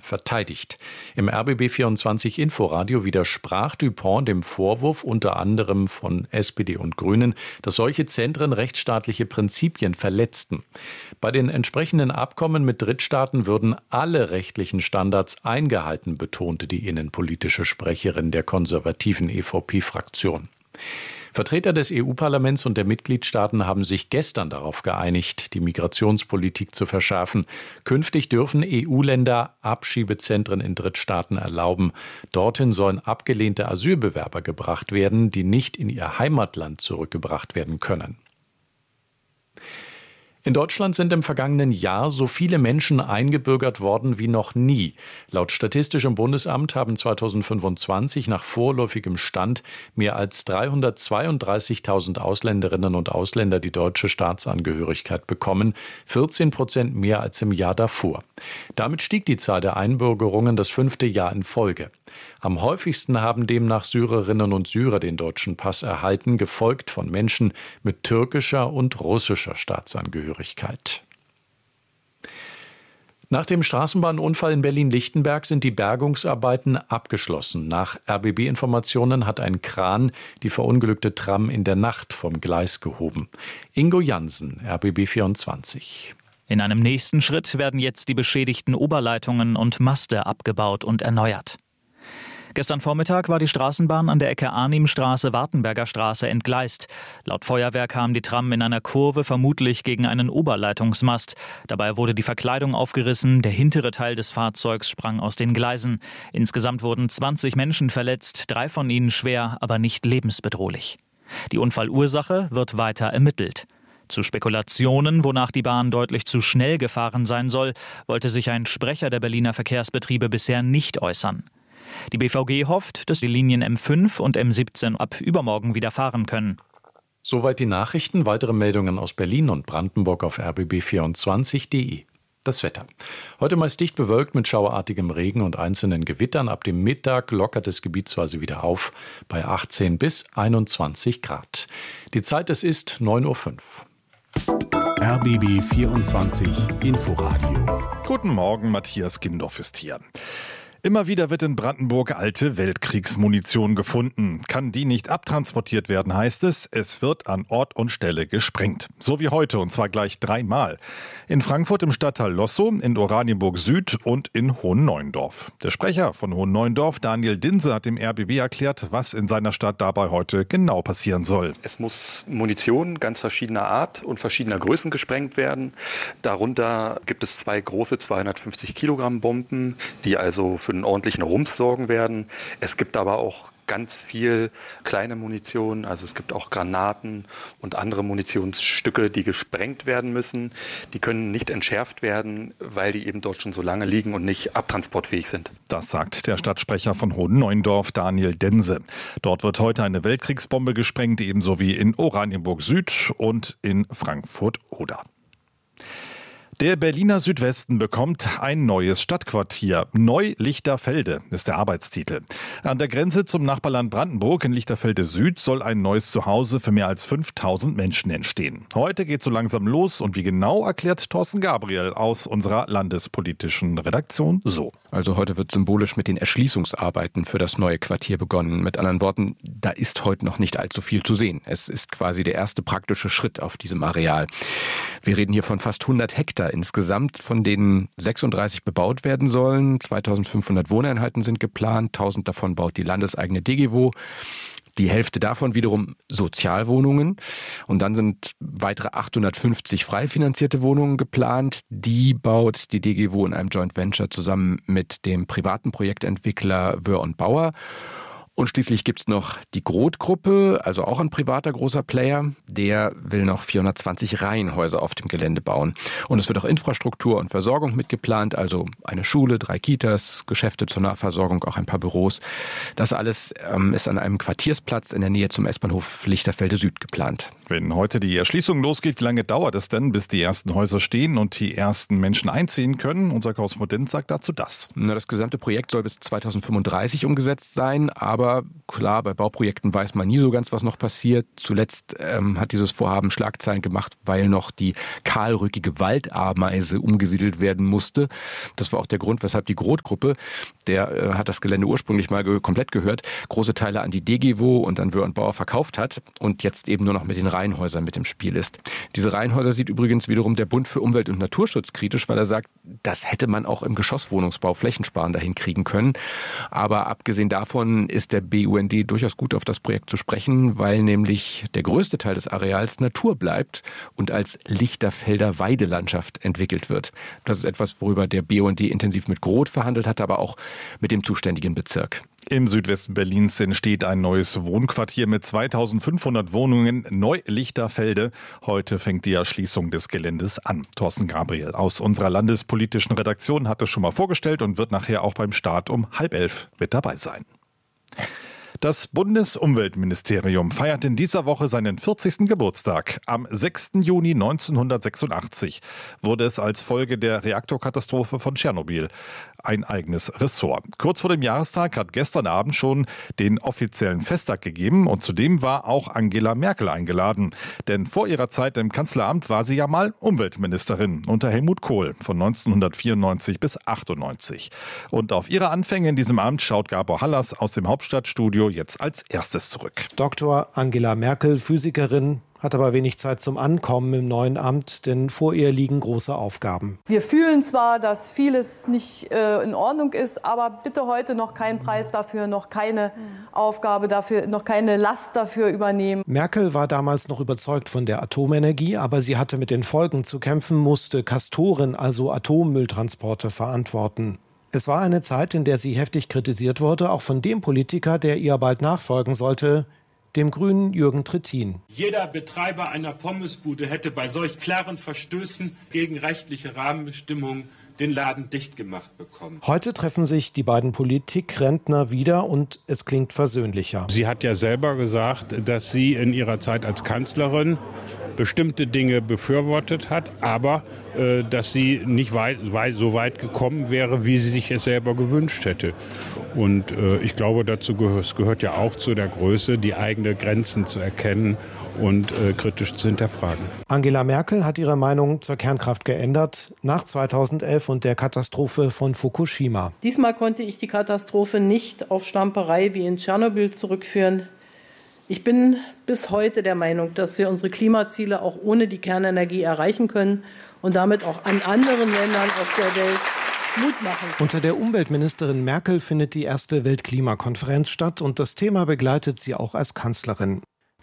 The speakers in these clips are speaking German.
verteidigt. Im RBB24 Inforadio widersprach Dupont dem Vorwurf unter anderem von SPD und Grünen, dass solche Zentren rechtsstaatliche Prinzipien verletzten. Bei den entsprechenden Abkommen mit Drittstaaten würden alle rechtlichen Standards eingehalten, betonte die innenpolitische Sprecherin der konservativen EVP-Fraktion. Vertreter des EU-Parlaments und der Mitgliedstaaten haben sich gestern darauf geeinigt, die Migrationspolitik zu verschärfen. Künftig dürfen EU-Länder Abschiebezentren in Drittstaaten erlauben. Dorthin sollen abgelehnte Asylbewerber gebracht werden, die nicht in ihr Heimatland zurückgebracht werden können. In Deutschland sind im vergangenen Jahr so viele Menschen eingebürgert worden wie noch nie. Laut Statistischem Bundesamt haben 2025 nach vorläufigem Stand mehr als 332.000 Ausländerinnen und Ausländer die deutsche Staatsangehörigkeit bekommen, 14% mehr als im Jahr davor. Damit stieg die Zahl der Einbürgerungen das 5. Jahr in Folge. Am häufigsten haben demnach Syrerinnen und Syrer den deutschen Pass erhalten, gefolgt von Menschen mit türkischer und russischer Staatsangehörigkeit. Nach dem Straßenbahnunfall in Berlin-Lichtenberg sind die Bergungsarbeiten abgeschlossen. Nach RBB-Informationen hat ein Kran die verunglückte Tram in der Nacht vom Gleis gehoben. Ingo Jansen, RBB24. In einem nächsten Schritt werden jetzt die beschädigten Oberleitungen und Maste abgebaut und erneuert. Gestern Vormittag war die Straßenbahn an der Ecke Arnimstraße-Wartenberger Straße entgleist. Laut Feuerwehr kam die Tram in einer Kurve vermutlich gegen einen Oberleitungsmast. Dabei wurde die Verkleidung aufgerissen, der hintere Teil des Fahrzeugs sprang aus den Gleisen. Insgesamt wurden 20 Menschen verletzt, 3 von ihnen schwer, aber nicht lebensbedrohlich. Die Unfallursache wird weiter ermittelt. Zu Spekulationen, wonach die Bahn deutlich zu schnell gefahren sein soll, wollte sich ein Sprecher der Berliner Verkehrsbetriebe bisher nicht äußern. Die BVG hofft, dass die Linien M5 und M17 ab übermorgen wieder fahren können. Soweit die Nachrichten. Weitere Meldungen aus Berlin und Brandenburg auf rbb24.de. Das Wetter. Heute meist dicht bewölkt mit schauerartigem Regen und einzelnen Gewittern. Ab dem Mittag lockert es gebietsweise wieder auf bei 18 bis 21 Grad. Die Zeit, es ist 9:05 Uhr. RBB24 Inforadio. Guten Morgen, Matthias Gindorf ist hier. Immer wieder wird in Brandenburg alte Weltkriegsmunition gefunden. Kann die nicht abtransportiert werden, heißt es, es wird an Ort und Stelle gesprengt. So wie heute, und zwar gleich 3-mal. In Frankfurt im Stadtteil Lossow, in Oranienburg Süd und in Hohenneuendorf. Der Sprecher von Hohenneuendorf, Daniel Dinse, hat dem RBB erklärt, was in seiner Stadt dabei heute genau passieren soll. Es muss Munition ganz verschiedener Art und verschiedener Größen gesprengt werden. Darunter gibt es 2 große 250 Kilogramm Bomben, die also für einen ordentlichen Rums sorgen werden. Es gibt aber auch ganz viel kleine Munition, also es gibt auch Granaten und andere Munitionsstücke, die gesprengt werden müssen. Die können nicht entschärft werden, weil die eben dort schon so lange liegen und nicht abtransportfähig sind. Das sagt der Stadtsprecher von Hohenneuendorf, Daniel Dense. Dort wird heute eine Weltkriegsbombe gesprengt, ebenso wie in Oranienburg Süd und in Frankfurt-Oder. Der Berliner Südwesten bekommt ein neues Stadtquartier. Neu-Lichterfelde ist der Arbeitstitel. An der Grenze zum Nachbarland Brandenburg in Lichterfelde Süd soll ein neues Zuhause für mehr als 5.000 Menschen entstehen. Heute geht so langsam los und wie genau, erklärt Thorsten Gabriel aus unserer landespolitischen Redaktion so. Also heute wird symbolisch mit den Erschließungsarbeiten für das neue Quartier begonnen. Mit anderen Worten, da ist heute noch nicht allzu viel zu sehen. Es ist quasi der erste praktische Schritt auf diesem Areal. Wir reden hier von fast 100 Hektar insgesamt, von denen 36 bebaut werden sollen. 2.500 Wohneinheiten sind geplant, 1.000 davon baut die landeseigene DGWO. Die Hälfte davon wiederum Sozialwohnungen. Und dann sind weitere 850 frei finanzierte Wohnungen geplant. Die baut die DGWO in einem Joint Venture zusammen mit dem privaten Projektentwickler Wöhr und Bauer. Und schließlich gibt es noch die Groth-Gruppe, also auch ein privater großer Player. Der will noch 420 Reihenhäuser auf dem Gelände bauen. Und es wird auch Infrastruktur und Versorgung mitgeplant, also eine Schule, 3 Kitas, Geschäfte zur Nahversorgung, auch ein paar Büros. Das alles ist an einem Quartiersplatz in der Nähe zum S-Bahnhof Lichterfelde Süd geplant. Wenn heute die Erschließung losgeht, wie lange dauert es denn, bis die ersten Häuser stehen und die ersten Menschen einziehen können? Unser Korrespondent sagt dazu das. Das gesamte Projekt soll bis 2035 umgesetzt sein, aber aber klar, bei Bauprojekten weiß man nie so ganz, was noch passiert. Zuletzt hat dieses Vorhaben Schlagzeilen gemacht, weil noch die kahlrückige Waldameise umgesiedelt werden musste. Das war auch der Grund, weshalb die Groth-Gruppe, der hat das Gelände ursprünglich mal komplett gehört, große Teile an die DGWO und an Wöhr und Bauer verkauft hat und jetzt eben nur noch mit den Reihenhäusern mit im Spiel ist. Diese Reihenhäuser sieht übrigens wiederum der Bund für Umwelt und Naturschutz kritisch, weil er sagt, das hätte man auch im Geschosswohnungsbau flächensparender hinkriegen können. Aber abgesehen davon ist der BUND durchaus gut auf das Projekt zu sprechen, weil nämlich der größte Teil des Areals Natur bleibt und als Lichterfelder Weidelandschaft entwickelt wird. Das ist etwas, worüber der BUND intensiv mit Groth verhandelt hat, aber auch mit dem zuständigen Bezirk. Im Südwesten Berlins entsteht ein neues Wohnquartier mit 2500 Wohnungen, Neu-Lichterfelde. Heute fängt die Erschließung des Geländes an. Thorsten Gabriel aus unserer landespolitischen Redaktion hat es schon mal vorgestellt und wird nachher auch beim Start um 10:30 mit dabei sein. Das Bundesumweltministerium feiert in dieser Woche seinen 40. Geburtstag. Am 6. Juni 1986 wurde es als Folge der Reaktorkatastrophe von Tschernobyl ein eigenes Ressort. Kurz vor dem Jahrestag hat gestern Abend schon den offiziellen Festtag gegeben und zudem war auch Angela Merkel eingeladen. Denn vor ihrer Zeit im Kanzleramt war sie ja mal Umweltministerin unter Helmut Kohl von 1994 bis 1998. Und auf ihre Anfänge in diesem Amt schaut Gabor Hallas aus dem Hauptstadtstudio jetzt als erstes zurück. Dr. Angela Merkel, Physikerin, hat aber wenig Zeit zum Ankommen im neuen Amt, denn vor ihr liegen große Aufgaben. Wir fühlen zwar, dass vieles nicht in Ordnung ist, aber bitte heute noch keinen Preis dafür, noch keine Aufgabe dafür, noch keine Last dafür übernehmen. Merkel war damals noch überzeugt von der Atomenergie, aber sie hatte mit den Folgen zu kämpfen, musste Castoren, also Atommülltransporte, verantworten. Es war eine Zeit, in der sie heftig kritisiert wurde, auch von dem Politiker, der ihr bald nachfolgen sollte, dem Grünen Jürgen Trittin. Jeder Betreiber einer Pommesbude hätte bei solch klaren Verstößen gegen rechtliche Rahmenbestimmungen den Laden dicht gemacht bekommen. Heute treffen sich die beiden Politikrentner wieder und es klingt versöhnlicher. Sie hat ja selber gesagt, dass sie in ihrer Zeit als Kanzlerin bestimmte Dinge befürwortet hat, aber dass sie nicht so weit gekommen wäre, wie sie sich es selber gewünscht hätte. Und ich glaube, dazu gehört ja auch zu der Größe, die eigenen Grenzen zu erkennen und kritisch zu hinterfragen. Angela Merkel hat ihre Meinung zur Kernkraft geändert nach 2011 und der Katastrophe von Fukushima. Diesmal konnte ich die Katastrophe nicht auf Stamperei wie in Tschernobyl zurückführen. Ich bin bis heute der Meinung, dass wir unsere Klimaziele auch ohne die Kernenergie erreichen können und damit auch an anderen Ländern auf der Welt Mut machen. Unter der Umweltministerin Merkel findet die erste Weltklimakonferenz statt und das Thema begleitet sie auch als Kanzlerin.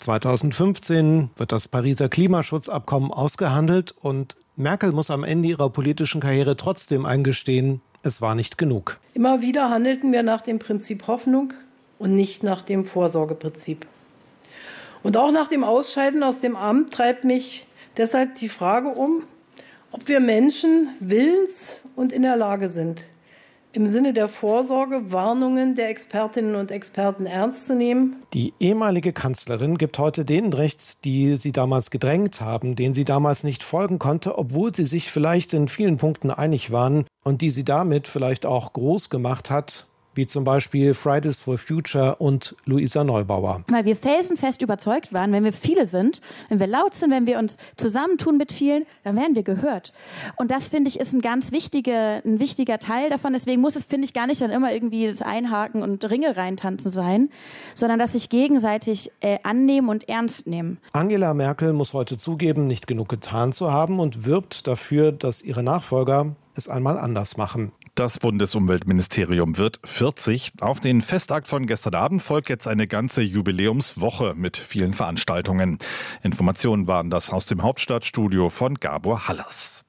2015 wird das Pariser Klimaschutzabkommen ausgehandelt und Merkel muss am Ende ihrer politischen Karriere trotzdem eingestehen, es war nicht genug. Immer wieder handelten wir nach dem Prinzip Hoffnung und nicht nach dem Vorsorgeprinzip. Und auch nach dem Ausscheiden aus dem Amt treibt mich deshalb die Frage um, ob wir Menschen willens und in der Lage sind, im Sinne der Vorsorge Warnungen der Expertinnen und Experten ernst zu nehmen. Die ehemalige Kanzlerin gibt heute denen recht, die sie damals gedrängt haben, denen sie damals nicht folgen konnte, obwohl sie sich vielleicht in vielen Punkten einig waren und die sie damit vielleicht auch groß gemacht hat, wie zum Beispiel Fridays for Future und Luisa Neubauer. Weil wir felsenfest überzeugt waren, wenn wir viele sind, wenn wir laut sind, wenn wir uns zusammentun mit vielen, dann werden wir gehört. Und das, finde ich, ist ein wichtiger Teil davon. Deswegen muss es, finde ich, gar nicht dann immer irgendwie das Einhaken und Ringe reintanzen sein, sondern dass sich gegenseitig annehmen und ernst nehmen. Angela Merkel muss heute zugeben, nicht genug getan zu haben und wirbt dafür, dass ihre Nachfolger es einmal anders machen. Das Bundesumweltministerium wird 40. Auf den Festakt von gestern Abend folgt jetzt eine ganze Jubiläumswoche mit vielen Veranstaltungen. Informationen waren das aus dem Hauptstadtstudio von Gabor Hallas.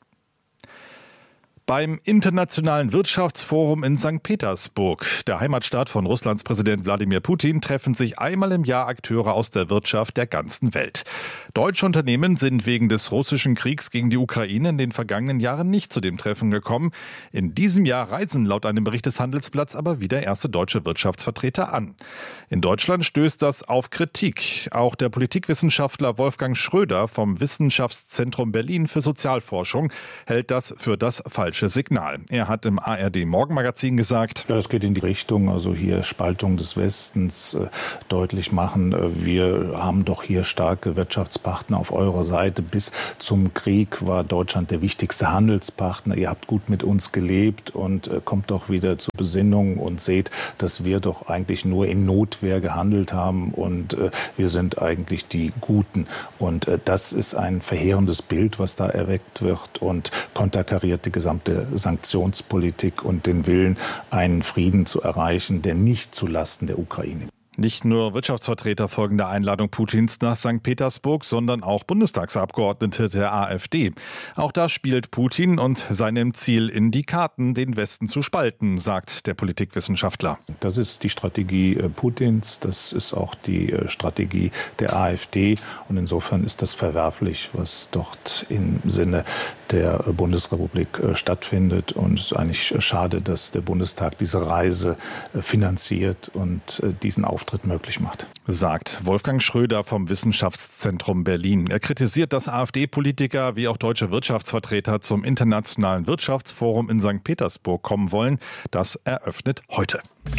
Beim Internationalen Wirtschaftsforum in St. Petersburg, der Heimatstadt von Russlands Präsident Wladimir Putin, treffen sich einmal im Jahr Akteure aus der Wirtschaft der ganzen Welt. Deutsche Unternehmen sind wegen des russischen Kriegs gegen die Ukraine in den vergangenen Jahren nicht zu dem Treffen gekommen. In diesem Jahr reisen laut einem Bericht des Handelsblatts aber wieder erste deutsche Wirtschaftsvertreter an. In Deutschland stößt das auf Kritik. Auch der Politikwissenschaftler Wolfgang Schröder vom Wissenschaftszentrum Berlin für Sozialforschung hält das für das falsche falsche Signal. Er hat im ARD-Morgenmagazin gesagt: Ja, es geht in die Richtung, also hier Spaltung des Westens, deutlich machen, wir haben doch hier starke Wirtschaftspartner auf eurer Seite. Bis zum Krieg war Deutschland der wichtigste Handelspartner. Ihr habt gut mit uns gelebt und kommt doch wieder zur Besinnung und seht, dass wir doch eigentlich nur in Notwehr gehandelt haben und wir sind eigentlich die Guten. Und das ist ein verheerendes Bild, was da erweckt wird und konterkariert die gesamte Sanktionspolitik und den Willen, einen Frieden zu erreichen, der nicht zulasten der Ukraine geht. Nicht nur Wirtschaftsvertreter folgen der Einladung Putins nach St. Petersburg, sondern auch Bundestagsabgeordnete der AfD. Auch da spielt Putin und seinem Ziel in die Karten, den Westen zu spalten, sagt der Politikwissenschaftler. Das ist die Strategie Putins, das ist auch die Strategie der AfD. Und insofern ist das verwerflich, was dort im Sinne der Bundesrepublik stattfindet. Und es ist eigentlich schade, dass der Bundestag diese Reise finanziert und diesen Auftritt möglich macht. Sagt Wolfgang Schröder vom Wissenschaftszentrum Berlin. Er kritisiert, dass AfD-Politiker wie auch deutsche Wirtschaftsvertreter zum Internationalen Wirtschaftsforum in St. Petersburg kommen wollen. Das eröffnet heute.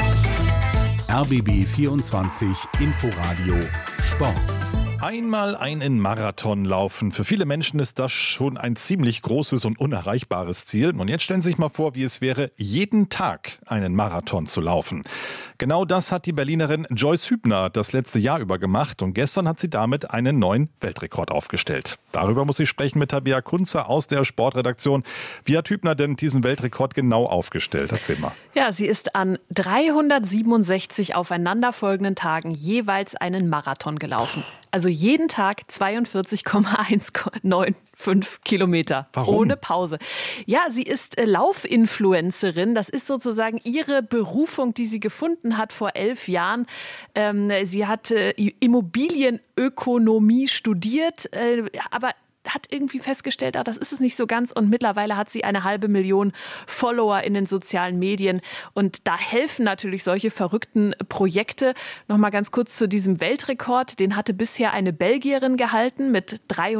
RBB 24 Inforadio Sport. Einmal einen Marathon laufen. Für viele Menschen ist das schon ein ziemlich großes und unerreichbares Ziel. Und jetzt stellen Sie sich mal vor, wie es wäre, jeden Tag einen Marathon zu laufen. Genau das hat die Berlinerin Joyce Hübner das letzte Jahr über gemacht. Und gestern hat sie damit einen neuen Weltrekord aufgestellt. Darüber muss ich sprechen mit Tabea Kunze aus der Sportredaktion. Wie hat Hübner denn diesen Weltrekord genau aufgestellt? Erzähl mal. Ja, sie ist an 367 aufeinanderfolgenden Tagen jeweils einen Marathon gelaufen. Also jeden Tag 42,195 Kilometer. Warum? Ohne Pause. Ja, sie ist Laufinfluencerin. Das ist sozusagen ihre Berufung, die sie gefunden hat vor 11 Jahren. Sie hat Immobilienökonomie studiert, aber hat irgendwie festgestellt, das ist es nicht so ganz. Und mittlerweile hat sie 500.000 Follower in den sozialen Medien. Und da helfen natürlich solche verrückten Projekte. Nochmal ganz kurz zu diesem Weltrekord. Den hatte bisher eine Belgierin gehalten mit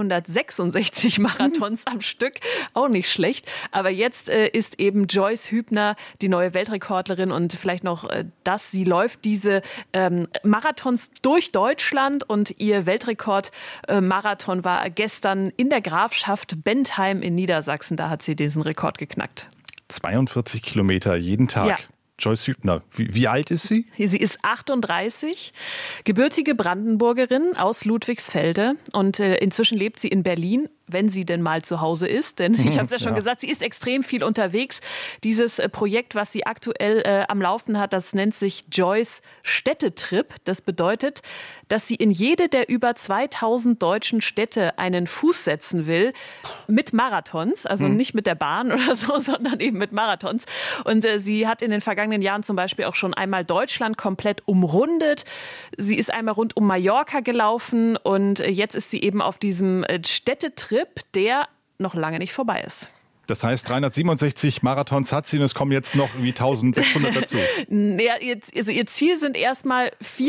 366 Marathons am Stück. Auch nicht schlecht. Aber jetzt ist eben Joyce Hübner die neue Weltrekordlerin. Und vielleicht noch sie läuft diese Marathons durch Deutschland. Und ihr Weltrekord-Marathon war gestern in der Grafschaft Bentheim in Niedersachsen. Da hat sie diesen Rekord geknackt. 42 Kilometer jeden Tag. Ja. Joyce Hübner, wie alt ist sie? Sie ist 38, gebürtige Brandenburgerin aus Ludwigsfelde und inzwischen lebt sie in Berlin, wenn sie denn mal zu Hause ist. Denn ich habe es ja schon gesagt, sie ist extrem viel unterwegs. Dieses Projekt, was sie aktuell am Laufen hat, das nennt sich Joyce Städtetrip. Das bedeutet, dass sie in jede der über 2000 deutschen Städte einen Fuß setzen will mit Marathons. Also nicht mit der Bahn oder so, sondern eben mit Marathons. Und sie hat in den vergangenen Jahren zum Beispiel auch schon einmal Deutschland komplett umrundet. Sie ist einmal rund um Mallorca gelaufen und jetzt ist sie eben auf diesem Städtetrip, der noch lange nicht vorbei ist. Das heißt, 367 Marathons hat sie und es kommen jetzt noch irgendwie 1600 dazu. Ja, ihr Ziel sind erstmal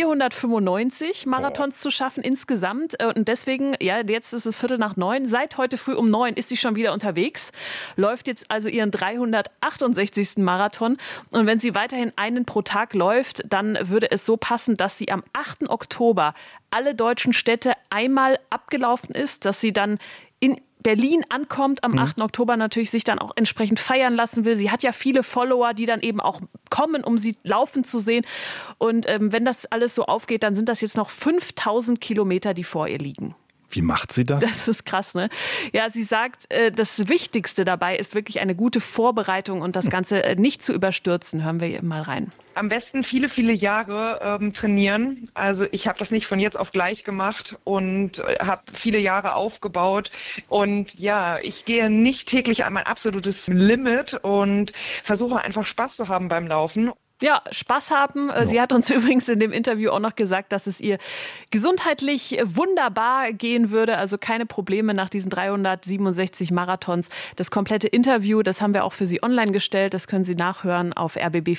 495 Marathons zu schaffen insgesamt. Und deswegen, jetzt ist es 8:45. Seit heute früh um 9 ist sie schon wieder unterwegs. Läuft jetzt also ihren 368. Marathon. Und wenn sie weiterhin einen pro Tag läuft, dann würde es so passen, dass sie am 8. Oktober alle deutschen Städte einmal abgelaufen ist, dass sie dann in Berlin ankommt, am 8. Oktober natürlich sich dann auch entsprechend feiern lassen will. Sie hat ja viele Follower, die dann eben auch kommen, um sie laufen zu sehen. Und wenn das alles so aufgeht, dann sind das jetzt noch 5000 Kilometer, die vor ihr liegen. Wie macht sie das? Das ist krass, ne? Ja, sie sagt, das Wichtigste dabei ist wirklich eine gute Vorbereitung und das Ganze nicht zu überstürzen. Hören wir mal rein. Am besten viele, viele Jahre trainieren. Also ich habe das nicht von jetzt auf gleich gemacht und habe viele Jahre aufgebaut. Und ja, ich gehe nicht täglich an mein absolutes Limit und versuche einfach Spaß zu haben beim Laufen. Spaß haben. Sie hat uns übrigens in dem Interview auch noch gesagt, dass es ihr gesundheitlich wunderbar gehen würde. Also keine Probleme nach diesen 367 Marathons. Das komplette Interview, das haben wir auch für Sie online gestellt. Das können Sie nachhören auf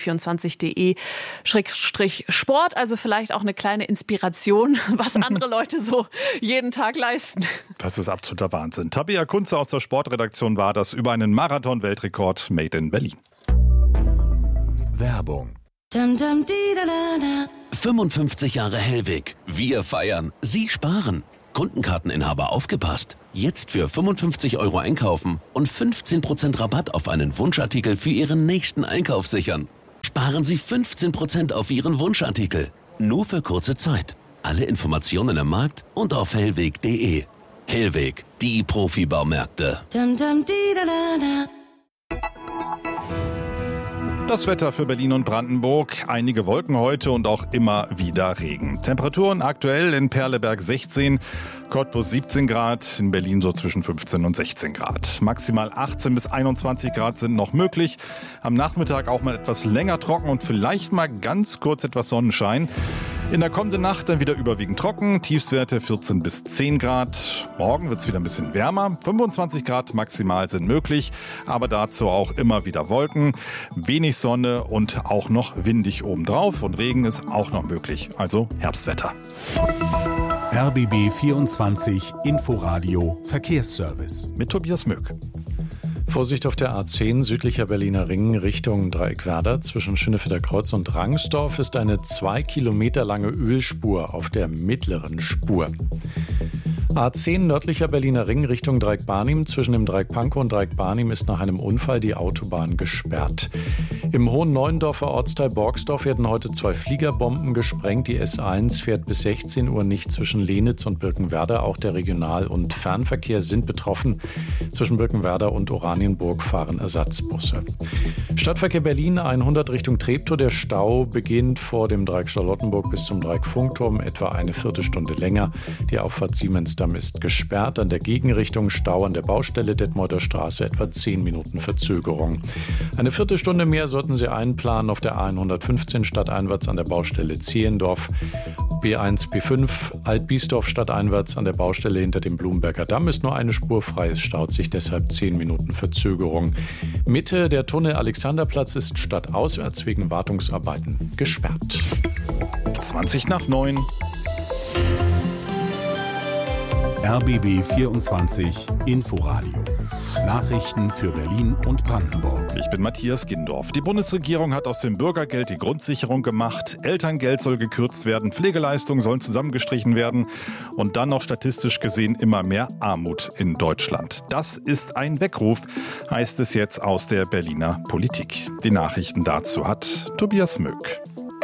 rbb24.de/Sport. Also vielleicht auch eine kleine Inspiration, was andere Leute so jeden Tag leisten. Das ist absoluter Wahnsinn. Tabea Kunze aus der Sportredaktion war das über einen Marathon-Weltrekord Made in Berlin. Werbung. 55 Jahre Hellweg. Wir feiern. Sie sparen. Kundenkarteninhaber aufgepasst. Jetzt für 55 € einkaufen und 15% Rabatt auf einen Wunschartikel für Ihren nächsten Einkauf sichern. Sparen Sie 15% auf Ihren Wunschartikel. Nur für kurze Zeit. Alle Informationen im Markt und auf hellweg.de. Hellweg, die Profibaumärkte. Das Wetter für Berlin und Brandenburg. Einige Wolken heute und auch immer wieder Regen. Temperaturen aktuell in Perleberg 16, Cottbus 17 Grad, in Berlin so zwischen 15 und 16 Grad. Maximal 18 bis 21 Grad sind noch möglich. Am Nachmittag auch mal etwas länger trocken und vielleicht mal ganz kurz etwas Sonnenschein. In der kommenden Nacht dann wieder überwiegend trocken, Tiefstwerte 14 bis 10 Grad. Morgen wird es wieder ein bisschen wärmer, 25 Grad maximal sind möglich, aber dazu auch immer wieder Wolken, wenig Sonne und auch noch windig obendrauf und Regen ist auch noch möglich, also Herbstwetter. RBB 24 Inforadio Verkehrsservice mit Tobias Möck. Vorsicht auf der A10 südlicher Berliner Ring Richtung Dreieckwerder. Zwischen Schöneffelder Kreuz und Rangsdorf ist eine 2 Kilometer lange Ölspur auf der mittleren Spur. A10 nördlicher Berliner Ring Richtung Dreieck-Barnim. Zwischen dem Dreieck Pankow und Dreieck-Barnim ist nach einem Unfall die Autobahn gesperrt. Im Hohen-Neuendorfer Ortsteil Borgsdorf werden heute 2 Fliegerbomben gesprengt. Die S1 fährt bis 16 Uhr nicht zwischen Lenitz und Birkenwerder. Auch der Regional- und Fernverkehr sind betroffen. Zwischen Birkenwerder und Oranienburg fahren Ersatzbusse. Stadtverkehr Berlin 100 Richtung Treptow. Der Stau beginnt vor dem Dreieck Charlottenburg bis zum Dreieck Funkturm etwa eine Viertelstunde länger. Die Auffahrt Siemensdamm ist gesperrt. An der Gegenrichtung Stau an der Baustelle Detmolder Straße etwa 10 Minuten Verzögerung. Eine Viertelstunde mehr sollten Sie einplanen auf der A115 stadteinwärts an der Baustelle Zehendorf. B1, B5 Alt-Biesdorf stadteinwärts an der Baustelle hinter dem Blumberger Damm ist nur eine Spur frei. Es staut sich deshalb 10 Minuten Verzögerung. Mitte der Tunnel Alexanderplatz ist stadtauswärts wegen Wartungsarbeiten gesperrt. 8:20 RBB 24 Inforadio. Nachrichten für Berlin und Brandenburg. Ich bin Matthias Gindorf. Die Bundesregierung hat aus dem Bürgergeld die Grundsicherung gemacht. Elterngeld soll gekürzt werden, Pflegeleistungen sollen zusammengestrichen werden und dann noch statistisch gesehen immer mehr Armut in Deutschland. Das ist ein Weckruf, heißt es jetzt aus der Berliner Politik. Die Nachrichten dazu hat Tobias Möck.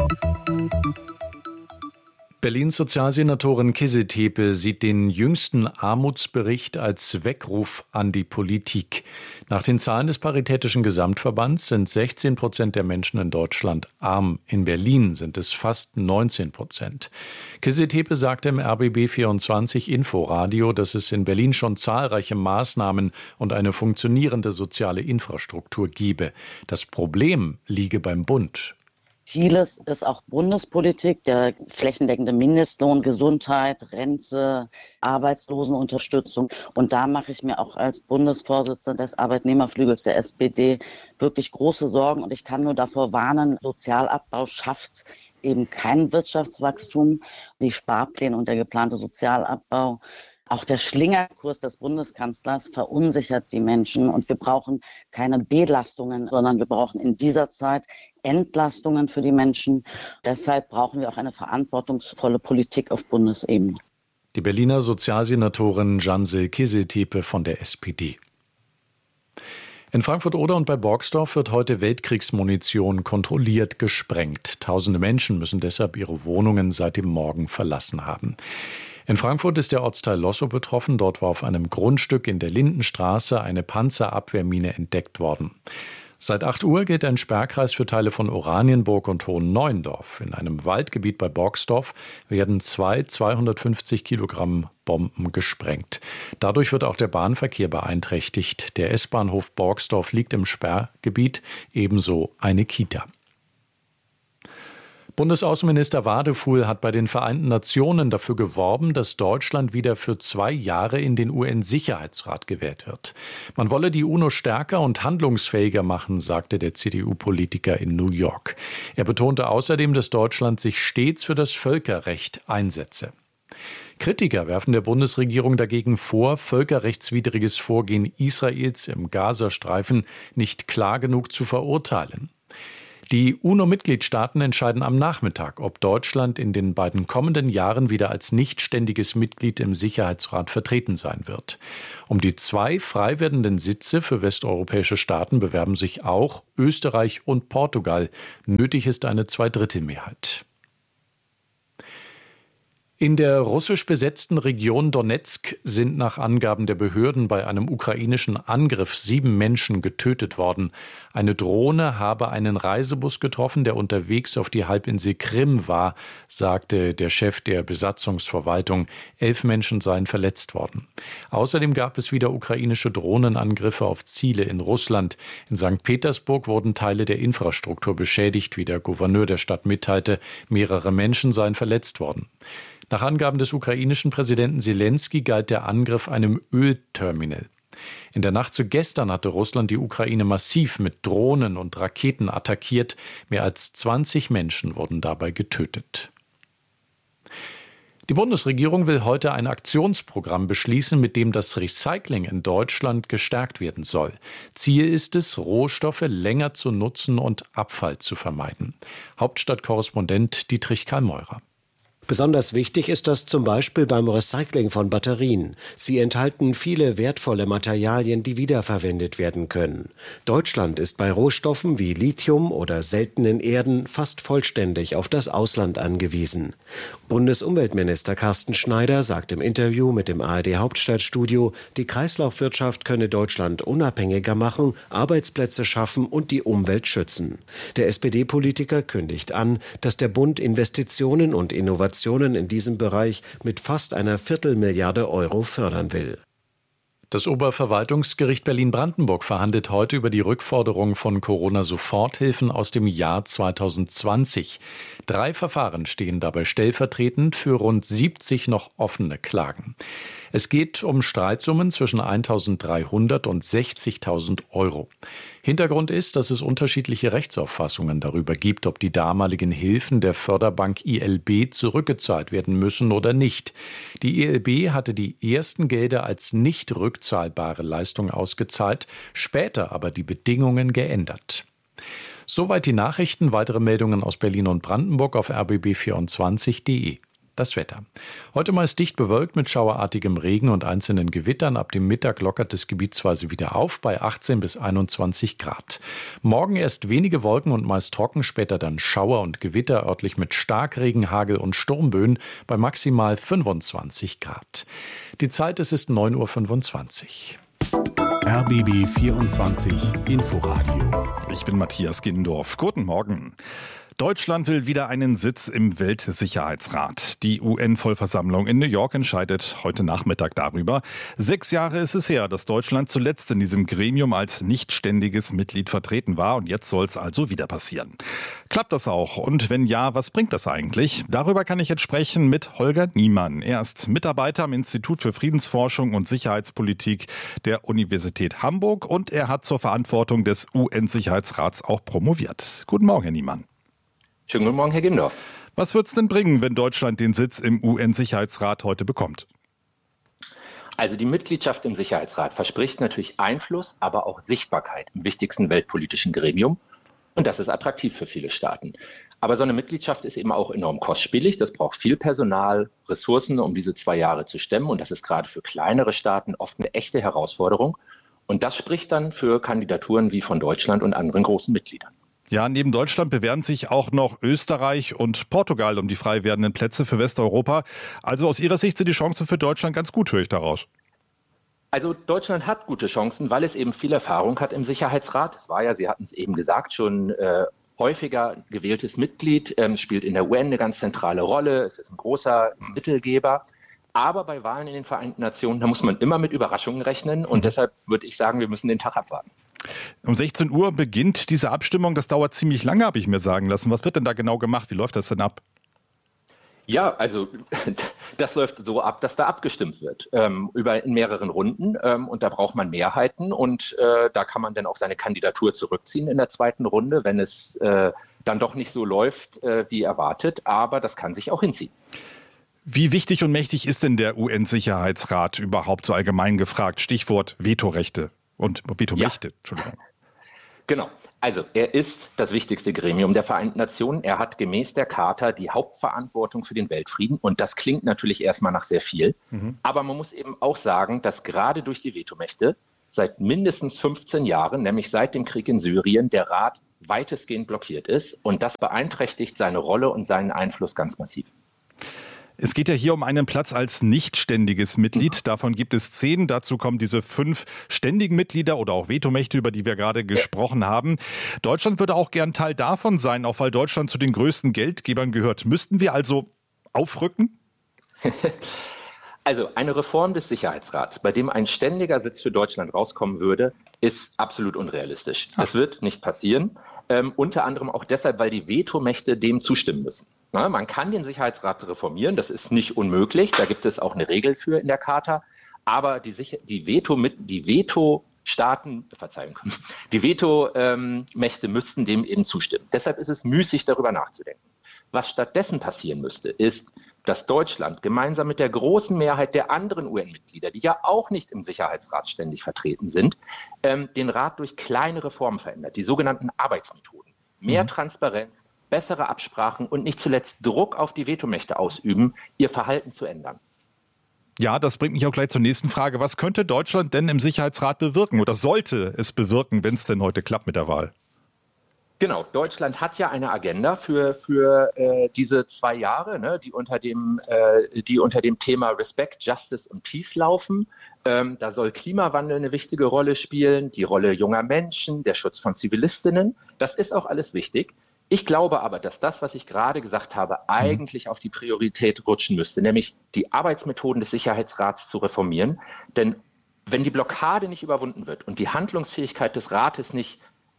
Berlins Sozialsenatorin Kisse-Tepe sieht den jüngsten Armutsbericht als Weckruf an die Politik. Nach den Zahlen des Paritätischen Gesamtverbands sind 16% der Menschen in Deutschland arm. In Berlin sind es fast 19%. Kisse-Tepe sagte im RBB 24 Inforadio, dass es in Berlin schon zahlreiche Maßnahmen und eine funktionierende soziale Infrastruktur gebe. Das Problem liege beim Bund. Vieles ist auch Bundespolitik, der flächendeckende Mindestlohn, Gesundheit, Rente, Arbeitslosenunterstützung. Und da mache ich mir auch als Bundesvorsitzende des Arbeitnehmerflügels der SPD wirklich große Sorgen. Und ich kann nur davor warnen, Sozialabbau schafft eben kein Wirtschaftswachstum. Die Sparpläne und der geplante Sozialabbau, auch der Schlingerkurs des Bundeskanzlers verunsichert die Menschen. Und wir brauchen keine Belastungen, sondern wir brauchen in dieser Zeit Entlastungen für die Menschen. Deshalb brauchen wir auch eine verantwortungsvolle Politik auf Bundesebene. Die Berliner Sozialsenatorin Janse Kisse-Tepe von der SPD. In Frankfurt-Oder und bei Borgsdorf wird heute Weltkriegsmunition kontrolliert gesprengt. Tausende Menschen müssen deshalb ihre Wohnungen seit dem Morgen verlassen haben. In Frankfurt ist der Ortsteil Lossow betroffen. Dort war auf einem Grundstück in der Lindenstraße eine Panzerabwehrmine entdeckt worden. Seit 8 Uhr gilt ein Sperrkreis für Teile von Oranienburg und Hohen-Neuendorf. In einem Waldgebiet bei Borgsdorf werden 2 250 Kilogramm Bomben gesprengt. Dadurch wird auch der Bahnverkehr beeinträchtigt. Der S-Bahnhof Borgsdorf liegt im Sperrgebiet, ebenso eine Kita. Bundesaußenminister Wadefuhl hat bei den Vereinten Nationen dafür geworben, dass Deutschland wieder für 2 Jahre in den UN-Sicherheitsrat gewählt wird. Man wolle die UNO stärker und handlungsfähiger machen, sagte der CDU-Politiker in New York. Er betonte außerdem, dass Deutschland sich stets für das Völkerrecht einsetze. Kritiker werfen der Bundesregierung dagegen vor, völkerrechtswidriges Vorgehen Israels im Gazastreifen nicht klar genug zu verurteilen. Die UNO-Mitgliedstaaten entscheiden am Nachmittag, ob Deutschland in den beiden kommenden Jahren wieder als nichtständiges Mitglied im Sicherheitsrat vertreten sein wird. Um die 2 frei werdenden Sitze für westeuropäische Staaten bewerben sich auch Österreich und Portugal. Nötig ist eine 2/3-Mehrheit. In der russisch besetzten Region Donezk sind nach Angaben der Behörden bei einem ukrainischen Angriff 7 Menschen getötet worden. Eine Drohne habe einen Reisebus getroffen, der unterwegs auf die Halbinsel Krim war, sagte der Chef der Besatzungsverwaltung. 11 Menschen seien verletzt worden. Außerdem gab es wieder ukrainische Drohnenangriffe auf Ziele in Russland. In St. Petersburg wurden Teile der Infrastruktur beschädigt, wie der Gouverneur der Stadt mitteilte. Mehrere Menschen seien verletzt worden. Nach Angaben des ukrainischen Präsidenten Selensky galt der Angriff einem Ölterminal. In der Nacht zu gestern hatte Russland die Ukraine massiv mit Drohnen und Raketen attackiert. Mehr als 20 Menschen wurden dabei getötet. Die Bundesregierung will heute ein Aktionsprogramm beschließen, mit dem das Recycling in Deutschland gestärkt werden soll. Ziel ist es, Rohstoffe länger zu nutzen und Abfall zu vermeiden. Hauptstadtkorrespondent Dietrich Karl-Meurer. Besonders wichtig ist das zum Beispiel beim Recycling von Batterien. Sie enthalten viele wertvolle Materialien, die wiederverwendet werden können. Deutschland ist bei Rohstoffen wie Lithium oder seltenen Erden fast vollständig auf das Ausland angewiesen. Bundesumweltminister Carsten Schneider sagt im Interview mit dem ARD Hauptstadtstudio, die Kreislaufwirtschaft könne Deutschland unabhängiger machen, Arbeitsplätze schaffen und die Umwelt schützen. Der SPD-Politiker kündigt an, dass der Bund Investitionen und Innovationen in diesem Bereich mit fast einer Viertelmilliarde Euro fördern will. Das Oberverwaltungsgericht Berlin-Brandenburg verhandelt heute über die Rückforderung von Corona-Soforthilfen aus dem Jahr 2020. 3 Verfahren stehen dabei stellvertretend für rund 70 noch offene Klagen. Es geht um Streitsummen zwischen 1.300 und 60.000 Euro. Hintergrund ist, dass es unterschiedliche Rechtsauffassungen darüber gibt, ob die damaligen Hilfen der Förderbank ILB zurückgezahlt werden müssen oder nicht. Die ILB hatte die ersten Gelder als nicht rückzahlbare Leistung ausgezahlt, später aber die Bedingungen geändert. Soweit die Nachrichten. Weitere Meldungen aus Berlin und Brandenburg auf rbb24.de. Das Wetter. Heute meist dicht bewölkt mit schauerartigem Regen und einzelnen Gewittern. Ab dem Mittag lockert es gebietsweise wieder auf bei 18 bis 21 Grad. Morgen erst wenige Wolken und meist trocken, später dann Schauer und Gewitter, örtlich mit Starkregen, Hagel und Sturmböen bei maximal 25 Grad. Die Zeit, es ist 9.25 Uhr. RBB 24 Inforadio. Ich bin Matthias Gindorf. Guten Morgen. Deutschland will wieder einen Sitz im Weltsicherheitsrat. Die UN-Vollversammlung in New York entscheidet heute Nachmittag darüber. 6 Jahre ist es her, dass Deutschland zuletzt in diesem Gremium als nichtständiges Mitglied vertreten war. Und jetzt soll es also wieder passieren. Klappt das auch? Und wenn ja, was bringt das eigentlich? Darüber kann ich jetzt sprechen mit Holger Niemann. Er ist Mitarbeiter am Institut für Friedensforschung und Sicherheitspolitik der Universität Hamburg. Und er hat zur Verantwortung des UN-Sicherheitsrats auch promoviert. Guten Morgen, Herr Niemann. Schönen guten Morgen, Herr Gindorf. Was wird es denn bringen, wenn Deutschland den Sitz im UN-Sicherheitsrat heute bekommt? Also die Mitgliedschaft im Sicherheitsrat verspricht natürlich Einfluss, aber auch Sichtbarkeit im wichtigsten weltpolitischen Gremium. Und das ist attraktiv für viele Staaten. Aber so eine Mitgliedschaft ist eben auch enorm kostspielig. Das braucht viel Personal, Ressourcen, um diese 2 Jahre zu stemmen. Und das ist gerade für kleinere Staaten oft eine echte Herausforderung. Und das spricht dann für Kandidaturen wie von Deutschland und anderen großen Mitgliedern. Ja, neben Deutschland bewerben sich auch noch Österreich und Portugal um die frei werdenden Plätze für Westeuropa. Also aus Ihrer Sicht sind die Chancen für Deutschland ganz gut, höre ich daraus. Also Deutschland hat gute Chancen, weil es eben viel Erfahrung hat im Sicherheitsrat. Es war ja, Sie hatten es eben gesagt, schon häufiger gewähltes Mitglied, spielt in der UN eine ganz zentrale Rolle. Es ist ein großer Mittelgeber. Aber bei Wahlen in den Vereinten Nationen, da muss man immer mit Überraschungen rechnen. Und deshalb würde ich sagen, wir müssen den Tag abwarten. Um 16 Uhr beginnt diese Abstimmung. Das dauert ziemlich lange, habe ich mir sagen lassen. Was wird denn da genau gemacht? Wie läuft das denn ab? Ja, also das läuft so ab, dass da abgestimmt wird in mehreren Runden und da braucht man Mehrheiten und da kann man dann auch seine Kandidatur zurückziehen in der zweiten Runde, wenn es dann doch nicht so läuft, wie erwartet, aber das kann sich auch hinziehen. Wie wichtig und mächtig ist denn der UN-Sicherheitsrat überhaupt so allgemein gefragt? Stichwort Vetorechte und Vetomächte. Ja. Entschuldigung. Genau. Also er ist das wichtigste Gremium der Vereinten Nationen. Er hat gemäß der Charta die Hauptverantwortung für den Weltfrieden. Und das klingt natürlich erstmal nach sehr viel. Aber man muss eben auch sagen, dass gerade durch die Vetomächte seit mindestens 15 Jahren, nämlich seit dem Krieg in Syrien, der Rat weitestgehend blockiert ist. Und das beeinträchtigt seine Rolle und seinen Einfluss ganz massiv. Es geht ja hier um einen Platz als nicht ständiges Mitglied. Davon gibt es 10. Dazu kommen diese 5 ständigen Mitglieder oder auch Vetomächte, über die wir gerade gesprochen haben. Deutschland würde auch gern Teil davon sein, auch weil Deutschland zu den größten Geldgebern gehört. Müssten wir also aufrücken? Also eine Reform des Sicherheitsrats, bei dem ein ständiger Sitz für Deutschland rauskommen würde, ist absolut unrealistisch. Das wird nicht passieren. Unter anderem auch deshalb, weil die Vetomächte dem zustimmen müssen. Na, man kann den Sicherheitsrat reformieren, das ist nicht unmöglich, da gibt es auch eine Regel für in der Charta, aber die Vetomächte müssten dem eben zustimmen. Deshalb ist es müßig, darüber nachzudenken. Was stattdessen passieren müsste, ist, dass Deutschland gemeinsam mit der großen Mehrheit der anderen UN-Mitglieder, die ja auch nicht im Sicherheitsrat ständig vertreten sind, den Rat durch kleine Reformen verändert, die sogenannten Arbeitsmethoden. Mehr Transparenz, bessere Absprachen und nicht zuletzt Druck auf die Vetomächte ausüben, ihr Verhalten zu ändern. Ja, das bringt mich auch gleich zur nächsten Frage. Was könnte Deutschland denn im Sicherheitsrat bewirken oder sollte es bewirken, wenn es denn heute klappt mit der Wahl? Genau, Deutschland hat ja eine Agenda für diese 2 Jahre, ne, die unter dem Thema Respect, Justice und Peace laufen. Da soll Klimawandel eine wichtige Rolle spielen, die Rolle junger Menschen, der Schutz von Zivilistinnen. Das ist auch alles wichtig. Ich glaube aber, dass das, was ich gerade gesagt habe, eigentlich auf die Priorität rutschen müsste, nämlich die Arbeitsmethoden des Sicherheitsrats zu reformieren. Denn wenn die Blockade nicht überwunden wird und die Handlungsfähigkeit des Rates nicht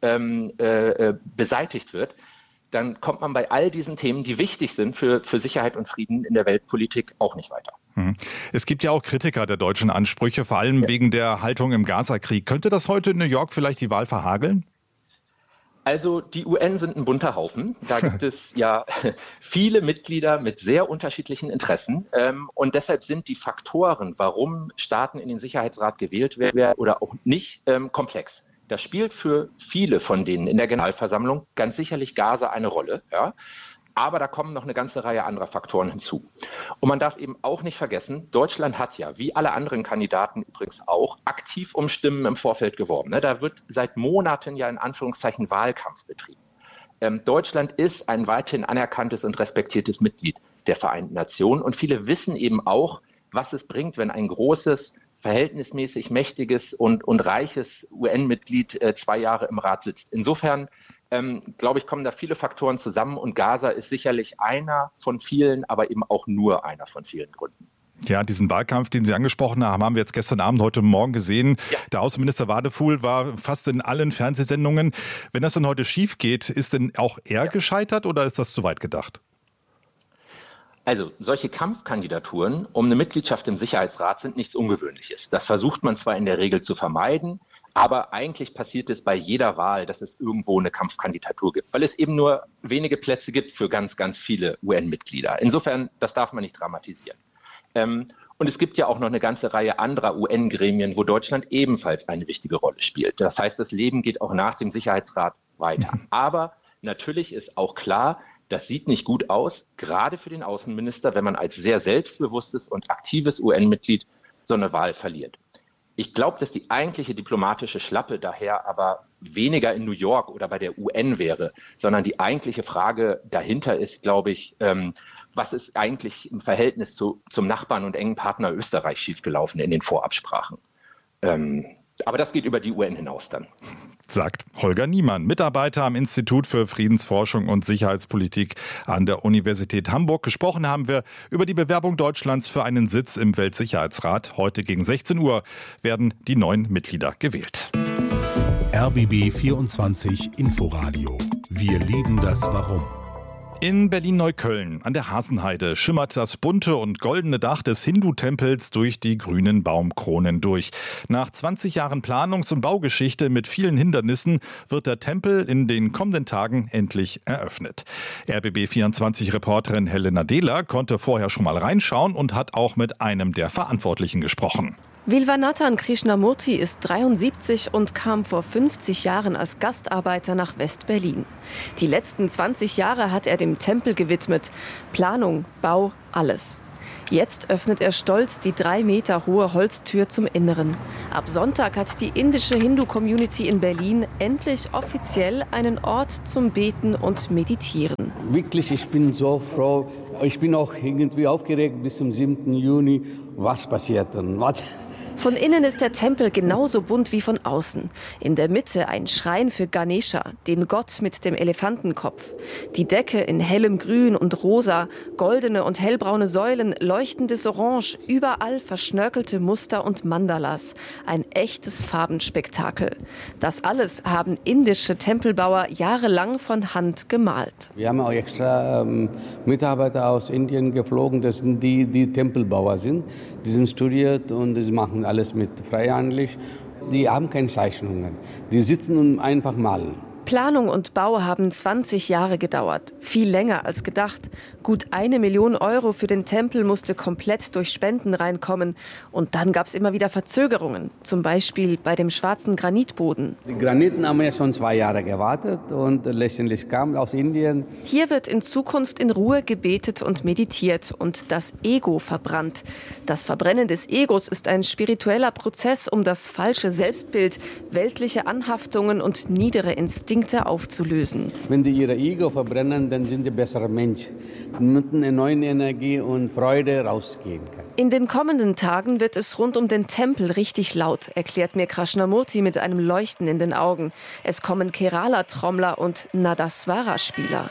beseitigt wird, dann kommt man bei all diesen Themen, die wichtig sind für Sicherheit und Frieden in der Weltpolitik, auch nicht weiter. Es gibt ja auch Kritiker der deutschen Ansprüche, vor allem wegen der Haltung im Gaza-Krieg. Könnte das heute in New York vielleicht die Wahl verhageln? Also die UN sind ein bunter Haufen. Da gibt es ja viele Mitglieder mit sehr unterschiedlichen Interessen. Und deshalb sind die Faktoren, warum Staaten in den Sicherheitsrat gewählt werden oder auch nicht, komplex. Da spielt für viele von denen in der Generalversammlung ganz sicherlich Gaza eine Rolle. Ja? Aber da kommen noch eine ganze Reihe anderer Faktoren hinzu. Und man darf eben auch nicht vergessen, Deutschland hat ja, wie alle anderen Kandidaten übrigens auch, aktiv um Stimmen im Vorfeld geworben. Da wird seit Monaten ja in Anführungszeichen Wahlkampf betrieben. Deutschland ist ein weithin anerkanntes und respektiertes Mitglied der Vereinten Nationen. Und viele wissen eben auch, was es bringt, wenn ein großes, verhältnismäßig mächtiges und reiches UN-Mitglied 2 Jahre im Rat sitzt. Insofern glaube ich, kommen da viele Faktoren zusammen und Gaza ist sicherlich einer von vielen, aber eben auch nur einer von vielen Gründen. Ja, diesen Wahlkampf, den Sie angesprochen haben, haben wir jetzt gestern Abend, heute Morgen gesehen. Ja. Der Außenminister Wadefuhl war fast in allen Fernsehsendungen. Wenn das dann heute schief geht, ist denn auch er gescheitert oder ist das zu weit gedacht? Also solche Kampfkandidaturen um eine Mitgliedschaft im Sicherheitsrat sind nichts Ungewöhnliches. Das versucht man zwar in der Regel zu vermeiden, aber eigentlich passiert es bei jeder Wahl, dass es irgendwo eine Kampfkandidatur gibt, weil es eben nur wenige Plätze gibt für ganz, ganz viele UN-Mitglieder. Insofern, das darf man nicht dramatisieren. Und es gibt ja auch noch eine ganze Reihe anderer UN-Gremien, wo Deutschland ebenfalls eine wichtige Rolle spielt. Das heißt, das Leben geht auch nach dem Sicherheitsrat weiter. Aber natürlich ist auch klar, das sieht nicht gut aus, gerade für den Außenminister, wenn man als sehr selbstbewusstes und aktives UN-Mitglied so eine Wahl verliert. Ich glaube, dass die eigentliche diplomatische Schlappe daher aber weniger in New York oder bei der UN wäre, sondern die eigentliche Frage dahinter ist, glaube ich, was ist eigentlich im Verhältnis zum Nachbarn und engen Partner Österreich schiefgelaufen in den Vorabsprachen? Aber das geht über die UN hinaus dann. Sagt Holger Niemann, Mitarbeiter am Institut für Friedensforschung und Sicherheitspolitik an der Universität Hamburg. Gesprochen haben wir über die Bewerbung Deutschlands für einen Sitz im Weltsicherheitsrat. Heute gegen 16 Uhr werden die 9 Mitglieder gewählt. RBB 24 Inforadio. Wir lieben das Warum. In Berlin-Neukölln an der Hasenheide schimmert das bunte und goldene Dach des Hindu-Tempels durch die grünen Baumkronen durch. Nach 20 Jahren Planungs- und Baugeschichte mit vielen Hindernissen wird der Tempel in den kommenden Tagen endlich eröffnet. RBB24-Reporterin Helena Dehler konnte vorher schon mal reinschauen und hat auch mit einem der Verantwortlichen gesprochen. Vilvanathan Krishnamurti ist 73 und kam vor 50 Jahren als Gastarbeiter nach West-Berlin. Die letzten 20 Jahre hat er dem Tempel gewidmet. Planung, Bau, alles. Jetzt öffnet er stolz die 3 Meter hohe Holztür zum Inneren. Ab Sonntag hat die indische Hindu-Community in Berlin endlich offiziell einen Ort zum Beten und Meditieren. Wirklich, ich bin so froh. Ich bin auch irgendwie aufgeregt bis zum 7. Juni. Was passiert dann? Von innen ist der Tempel genauso bunt wie von außen. In der Mitte ein Schrein für Ganesha, den Gott mit dem Elefantenkopf. Die Decke in hellem Grün und Rosa, goldene und hellbraune Säulen, leuchtendes Orange, überall verschnörkelte Muster und Mandalas. Ein echtes Farbenspektakel. Das alles haben indische Tempelbauer jahrelang von Hand gemalt. Wir haben auch extra Mitarbeiter aus Indien geflogen, das sind die Tempelbauer sind. Die sind studiert und die machen alles mit freihandlich. Die haben keine Zeichnungen. Die sitzen und einfach malen. Planung und Bau haben 20 Jahre gedauert. Viel länger als gedacht. Gut 1 Million Euro für den Tempel musste komplett durch Spenden reinkommen. Und dann gab es immer wieder Verzögerungen. Zum Beispiel bei dem schwarzen Granitboden. Die Graniten haben ja schon 2 Jahre gewartet und letztendlich kam aus Indien. Hier wird in Zukunft in Ruhe gebetet und meditiert und das Ego verbrannt. Das Verbrennen des Egos ist ein spiritueller Prozess, um das falsche Selbstbild, weltliche Anhaftungen und niedere Instinkte aufzulösen. Wenn die ihre Ego verbrennen, dann sind die bessere Menschen. Mit einer neuen Energie und Freude rausgehen können. In den kommenden Tagen wird es rund um den Tempel richtig laut, erklärt mir Krishnamurti mit einem Leuchten in den Augen. Es kommen Kerala-Trommler und Nadaswara-Spieler.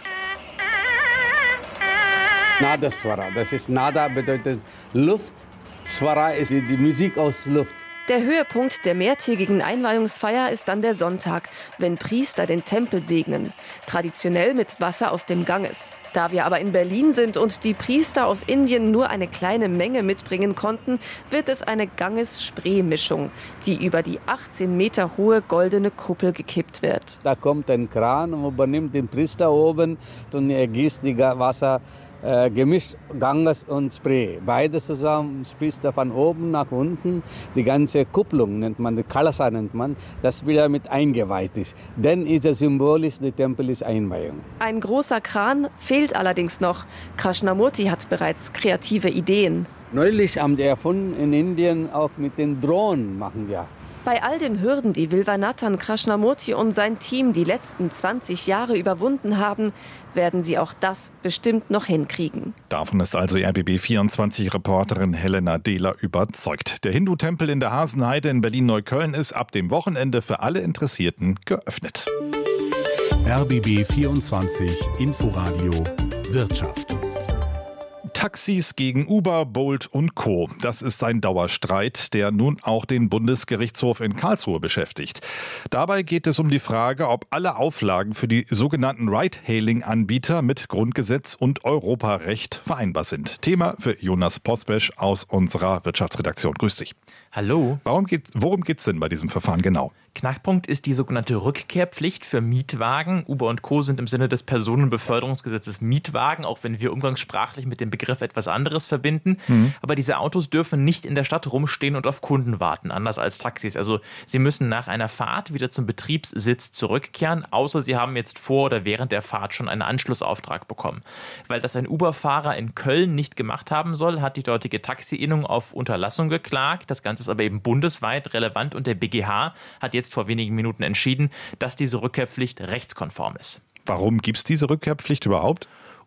Nadaswara, das ist Nada bedeutet Luft, Swara ist die Musik aus Luft. Der Höhepunkt der mehrtägigen Einweihungsfeier ist dann der Sonntag, wenn Priester den Tempel segnen. Traditionell mit Wasser aus dem Ganges. Da wir aber in Berlin sind und die Priester aus Indien nur eine kleine Menge mitbringen konnten, wird es eine Ganges-Spree-Mischung, die über die 18 Meter hohe goldene Kuppel gekippt wird. Da kommt ein Kran und übernimmt den Priester oben und er gießt die Wasser gemischt Ganges und Spray. Beides zusammen sprießt er von oben nach unten. Die ganze Kupplung nennt man, die Kalasa nennt man, das wieder mit eingeweiht ist. Dann ist es symbolisch, der Tempel ist Einweihung. Ein großer Kran fehlt allerdings noch. Krishnamurti hat bereits kreative Ideen. Neulich haben die erfunden in Indien auch mit den Drohnen machen ja. Bei all den Hürden, die Vilvanathan Krishnamurti und sein Team die letzten 20 Jahre überwunden haben, werden sie auch das bestimmt noch hinkriegen. Davon ist also RBB24-Reporterin Helena Dehler überzeugt. Der Hindu-Tempel in der Hasenheide in Berlin-Neukölln ist ab dem Wochenende für alle Interessierten geöffnet. RBB24 Inforadio Wirtschaft. Taxis gegen Uber, Bolt und Co. Das ist ein Dauerstreit, der nun auch den Bundesgerichtshof in Karlsruhe beschäftigt. Dabei geht es um die Frage, ob alle Auflagen für die sogenannten Ride-Hailing-Anbieter mit Grundgesetz und Europarecht vereinbar sind. Thema für Jonas Pospesch aus unserer Wirtschaftsredaktion. Grüß dich. Hallo. Worum geht's denn bei diesem Verfahren genau? Knackpunkt ist die sogenannte Rückkehrpflicht für Mietwagen. Uber und Co. sind im Sinne des Personenbeförderungsgesetzes Mietwagen, auch wenn wir umgangssprachlich mit dem Begriff etwas anderes verbinden. Aber diese Autos dürfen nicht in der Stadt rumstehen und auf Kunden warten, anders als Taxis. Also sie müssen nach einer Fahrt wieder zum Betriebssitz zurückkehren, außer sie haben jetzt vor oder während der Fahrt schon einen Anschlussauftrag bekommen. Weil das ein Uber-Fahrer in Köln nicht gemacht haben soll, hat die dortige Taxi-Innung auf Unterlassung geklagt. Das Ganze ist aber eben bundesweit relevant und der BGH hat jetzt vor wenigen Minuten entschieden, dass diese Rückkehrpflicht rechtskonform ist. Warum gibt es diese Rückkehrpflicht überhaupt?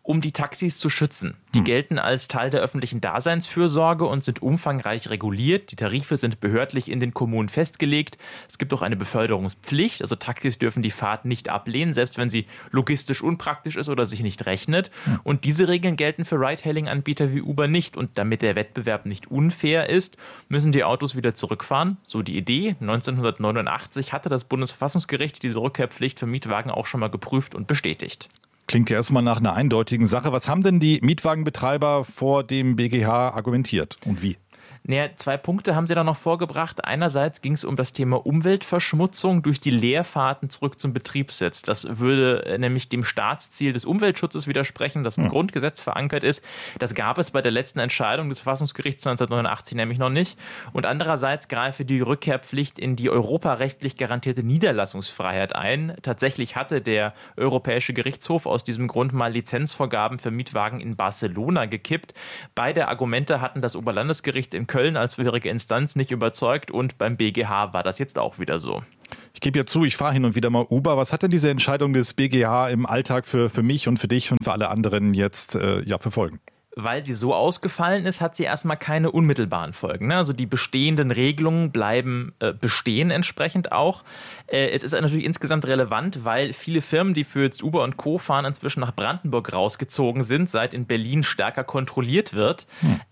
um die Taxis zu schützen. Die gelten als Teil der öffentlichen Daseinsfürsorge und sind umfangreich reguliert. Die Tarife sind behördlich in den Kommunen festgelegt. Es gibt auch eine Beförderungspflicht. Also Taxis dürfen die Fahrt nicht ablehnen, selbst wenn sie logistisch unpraktisch ist oder sich nicht rechnet. Und diese Regeln gelten für Ride-Hailing-Anbieter wie Uber nicht. Und damit der Wettbewerb nicht unfair ist, müssen die Autos wieder zurückfahren. So die Idee. 1989 hatte das Bundesverfassungsgericht diese Rückkehrpflicht für Mietwagen auch schon mal geprüft und bestätigt. Klingt ja erstmal nach einer eindeutigen Sache. Was haben denn die Mietwagenbetreiber vor dem BGH argumentiert und wie? Naja, 2 Punkte haben sie da noch vorgebracht. Einerseits ging es um das Thema Umweltverschmutzung durch die Leerfahrten zurück zum Betriebssitz. Das würde nämlich dem Staatsziel des Umweltschutzes widersprechen, das im Grundgesetz verankert ist. Das gab es bei der letzten Entscheidung des Verfassungsgerichts 1989 nämlich noch nicht. Und andererseits greife die Rückkehrpflicht in die europarechtlich garantierte Niederlassungsfreiheit ein. Tatsächlich hatte der Europäische Gerichtshof aus diesem Grund mal Lizenzvorgaben für Mietwagen in Barcelona gekippt. Beide Argumente hatten das Oberlandesgericht in Köln als vorherige Instanz nicht überzeugt und beim BGH war das jetzt auch wieder so. Ich gebe ja zu, ich fahre hin und wieder mal Uber. Was hat denn diese Entscheidung des BGH im Alltag für mich und für dich und für alle anderen jetzt für Folgen? Weil sie so ausgefallen ist, hat sie erstmal keine unmittelbaren Folgen. Also die bestehenden Regelungen bleiben bestehen entsprechend auch. Es ist natürlich insgesamt relevant, weil viele Firmen, die für jetzt Uber und Co. fahren, inzwischen nach Brandenburg rausgezogen sind, seit in Berlin stärker kontrolliert wird.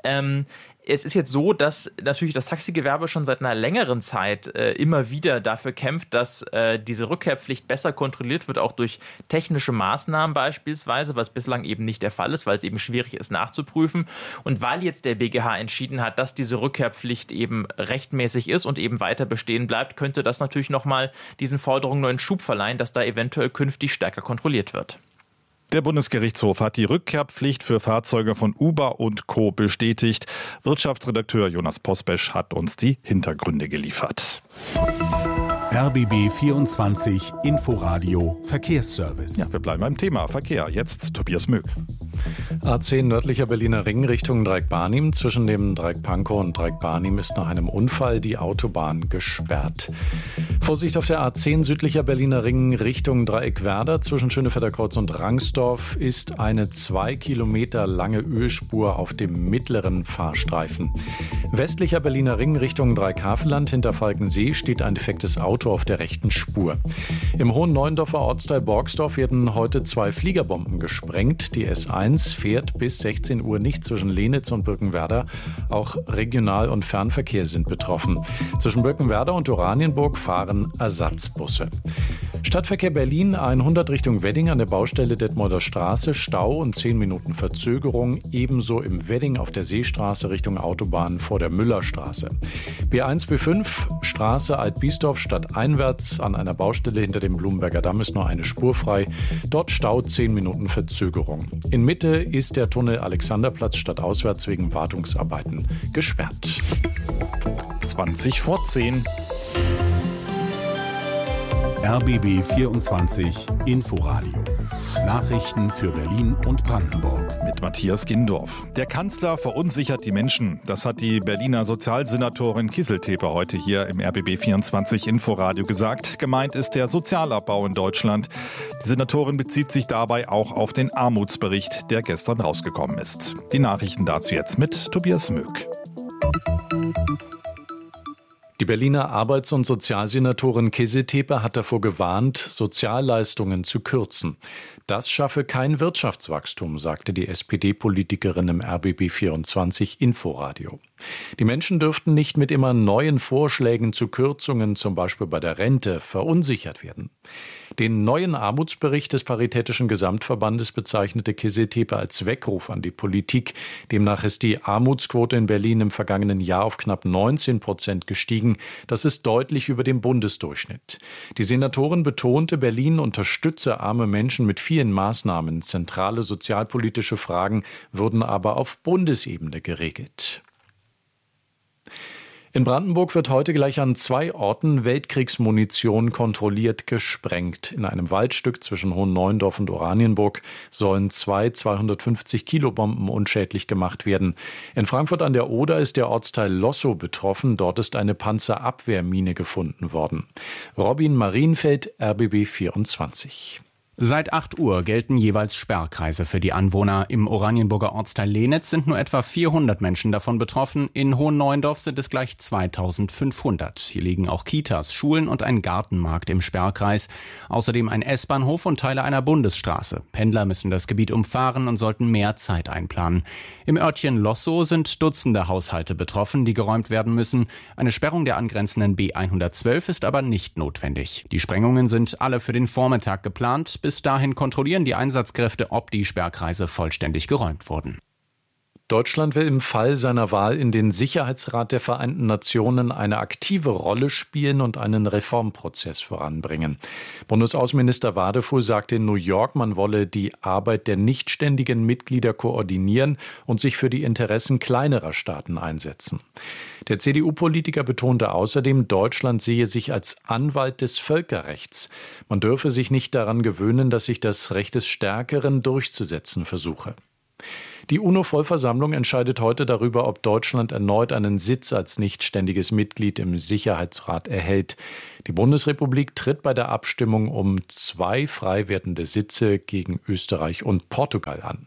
Es ist jetzt so, dass natürlich das Taxigewerbe schon seit einer längeren Zeit immer wieder dafür kämpft, dass diese Rückkehrpflicht besser kontrolliert wird, auch durch technische Maßnahmen beispielsweise, was bislang eben nicht der Fall ist, weil es eben schwierig ist nachzuprüfen. Und weil jetzt der BGH entschieden hat, dass diese Rückkehrpflicht eben rechtmäßig ist und eben weiter bestehen bleibt, könnte das natürlich nochmal diesen Forderungen neuen Schub verleihen, dass da eventuell künftig stärker kontrolliert wird. Der Bundesgerichtshof hat die Rückkehrpflicht für Fahrzeuge von Uber und Co. bestätigt. Wirtschaftsredakteur Jonas Pospesch hat uns die Hintergründe geliefert. RBB 24 Inforadio Verkehrsservice. Ja, wir bleiben beim Thema Verkehr. Jetzt Tobias Möck. A10 nördlicher Berliner Ring Richtung Dreieck-Barnim. Zwischen dem Dreieck-Pankow und Dreieck-Barnim ist nach einem Unfall die Autobahn gesperrt. Vorsicht auf der A10 südlicher Berliner Ring Richtung Dreieck-Werder. Zwischen Schönefelder Kreuz und Rangsdorf ist eine 2 Kilometer lange Ölspur auf dem mittleren Fahrstreifen. Westlicher Berliner Ring Richtung Dreieck-Havelland hinter Falkensee steht ein defektes Auto auf der rechten Spur. Im Hohen Neuendorfer Ortsteil Borgsdorf werden heute 2 Fliegerbomben gesprengt. Die S1 fährt bis 16 Uhr nicht zwischen Lenitz und Birkenwerder. Auch Regional- und Fernverkehr sind betroffen. Zwischen Birkenwerder und Oranienburg fahren Ersatzbusse. Stadtverkehr Berlin 100 Richtung Wedding an der Baustelle Detmolder Straße, Stau und 10 Minuten Verzögerung. Ebenso im Wedding auf der Seestraße Richtung Autobahn vor der Müllerstraße. B1, B5, Straße Alt-Biesdorf stadteinwärts an einer Baustelle hinter dem Blumenberger Damm ist nur eine Spur frei. Dort Stau 10 Minuten Verzögerung. In Mitte ist der Tunnel Alexanderplatz stadtauswärts wegen Wartungsarbeiten gesperrt. 20 vor 10. RBB 24 Inforadio. Nachrichten für Berlin und Brandenburg. Mit Matthias Gindorf. Der Kanzler verunsichert die Menschen. Das hat die Berliner Sozialsenatorin Kisseltepe heute hier im RBB 24 Inforadio gesagt. Gemeint ist der Sozialabbau in Deutschland. Die Senatorin bezieht sich dabei auch auf den Armutsbericht, der gestern rausgekommen ist. Die Nachrichten dazu jetzt mit Tobias Möck. Die Berliner Arbeits- und Sozialsenatorin Kisseltepe hat davor gewarnt, Sozialleistungen zu kürzen. Das schaffe kein Wirtschaftswachstum, sagte die SPD-Politikerin im RBB 24 Inforadio. Die Menschen dürften nicht mit immer neuen Vorschlägen zu Kürzungen, zum Beispiel bei der Rente, verunsichert werden. Den neuen Armutsbericht des Paritätischen Gesamtverbandes bezeichnete Kisseltepe als Weckruf an die Politik. Demnach ist die Armutsquote in Berlin im vergangenen Jahr auf knapp 19% gestiegen. Das ist deutlich über dem Bundesdurchschnitt. Die Senatorin betonte, Berlin unterstütze arme Menschen mit vielen Maßnahmen. Zentrale sozialpolitische Fragen würden aber auf Bundesebene geregelt. In Brandenburg wird heute gleich an 2 Orten Weltkriegsmunition kontrolliert gesprengt. In einem Waldstück zwischen Hohen Neuendorf und Oranienburg sollen 2 250-Kilo-Bomben unschädlich gemacht werden. In Frankfurt an der Oder ist der Ortsteil Lossow betroffen. Dort ist eine Panzerabwehrmine gefunden worden. Robin Marienfeld, RBB 24. Seit 8 Uhr gelten jeweils Sperrkreise für die Anwohner. Im Oranienburger Ortsteil Lehnitz sind nur etwa 400 Menschen davon betroffen. In Hohenneuendorf sind es gleich 2500. Hier liegen auch Kitas, Schulen und ein Gartenmarkt im Sperrkreis. Außerdem ein S-Bahnhof und Teile einer Bundesstraße. Pendler müssen das Gebiet umfahren und sollten mehr Zeit einplanen. Im Örtchen Lossow sind Dutzende Haushalte betroffen, die geräumt werden müssen. Eine Sperrung der angrenzenden B112 ist aber nicht notwendig. Die Sprengungen sind alle für den Vormittag geplant. Bis dahin kontrollieren die Einsatzkräfte, ob die Sperrkreise vollständig geräumt wurden. Deutschland will im Fall seiner Wahl in den Sicherheitsrat der Vereinten Nationen eine aktive Rolle spielen und einen Reformprozess voranbringen. Bundesaußenminister Wadefuhl sagte in New York, man wolle die Arbeit der nichtständigen Mitglieder koordinieren und sich für die Interessen kleinerer Staaten einsetzen. Der CDU-Politiker betonte außerdem, Deutschland sehe sich als Anwalt des Völkerrechts. Man dürfe sich nicht daran gewöhnen, dass sich das Recht des Stärkeren durchzusetzen versuche. Die UNO-Vollversammlung entscheidet heute darüber, ob Deutschland erneut einen Sitz als nichtständiges Mitglied im Sicherheitsrat erhält. Die Bundesrepublik tritt bei der Abstimmung um 2 frei werdende Sitze gegen Österreich und Portugal an.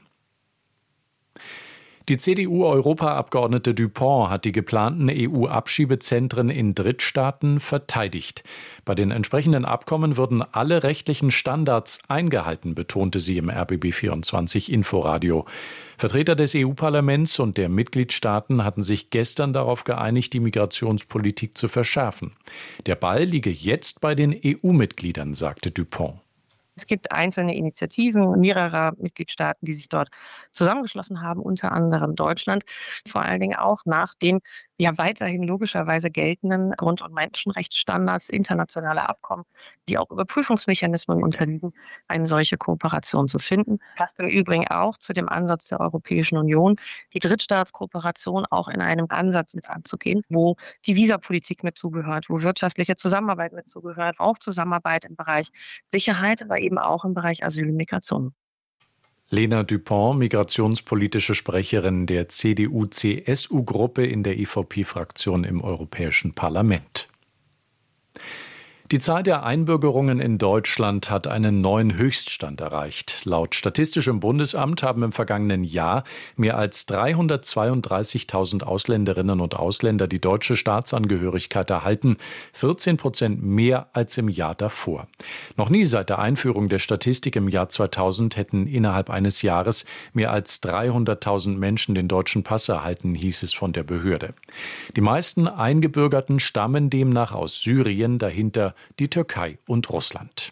Die CDU-Europaabgeordnete Dupont hat die geplanten EU-Abschiebezentren in Drittstaaten verteidigt. Bei den entsprechenden Abkommen würden alle rechtlichen Standards eingehalten, betonte sie im RBB24 Inforadio. Vertreter des EU-Parlaments und der Mitgliedstaaten hatten sich gestern darauf geeinigt, die Migrationspolitik zu verschärfen. Der Ball liege jetzt bei den EU-Mitgliedern, sagte Dupont. Es gibt einzelne Initiativen mehrerer Mitgliedstaaten, die sich dort zusammengeschlossen haben, unter anderem Deutschland. Vor allen Dingen auch nach den weiterhin logischerweise geltenden Grund- und Menschenrechtsstandards, internationale Abkommen, die auch Überprüfungsmechanismen unterliegen, eine solche Kooperation zu finden. Das passt im Übrigen auch zu dem Ansatz der Europäischen Union, die Drittstaatskooperation auch in einem Ansatz mit anzugehen, wo die Visapolitik mit zugehört, wo wirtschaftliche Zusammenarbeit mit zugehört, auch Zusammenarbeit im Bereich Sicherheit, aber eben auch im Bereich Asyl und Migration. Lena Dupont, migrationspolitische Sprecherin der CDU-CSU-Gruppe in der EVP-Fraktion im Europäischen Parlament. Die Zahl der Einbürgerungen in Deutschland hat einen neuen Höchststand erreicht. Laut Statistischem Bundesamt haben im vergangenen Jahr mehr als 332.000 Ausländerinnen und Ausländer die deutsche Staatsangehörigkeit erhalten, 14% mehr als im Jahr davor. Noch nie seit der Einführung der Statistik im Jahr 2000 hätten innerhalb eines Jahres mehr als 300.000 Menschen den deutschen Pass erhalten, hieß es von der Behörde. Die meisten Eingebürgerten stammen demnach aus Syrien, dahinter die Türkei und Russland.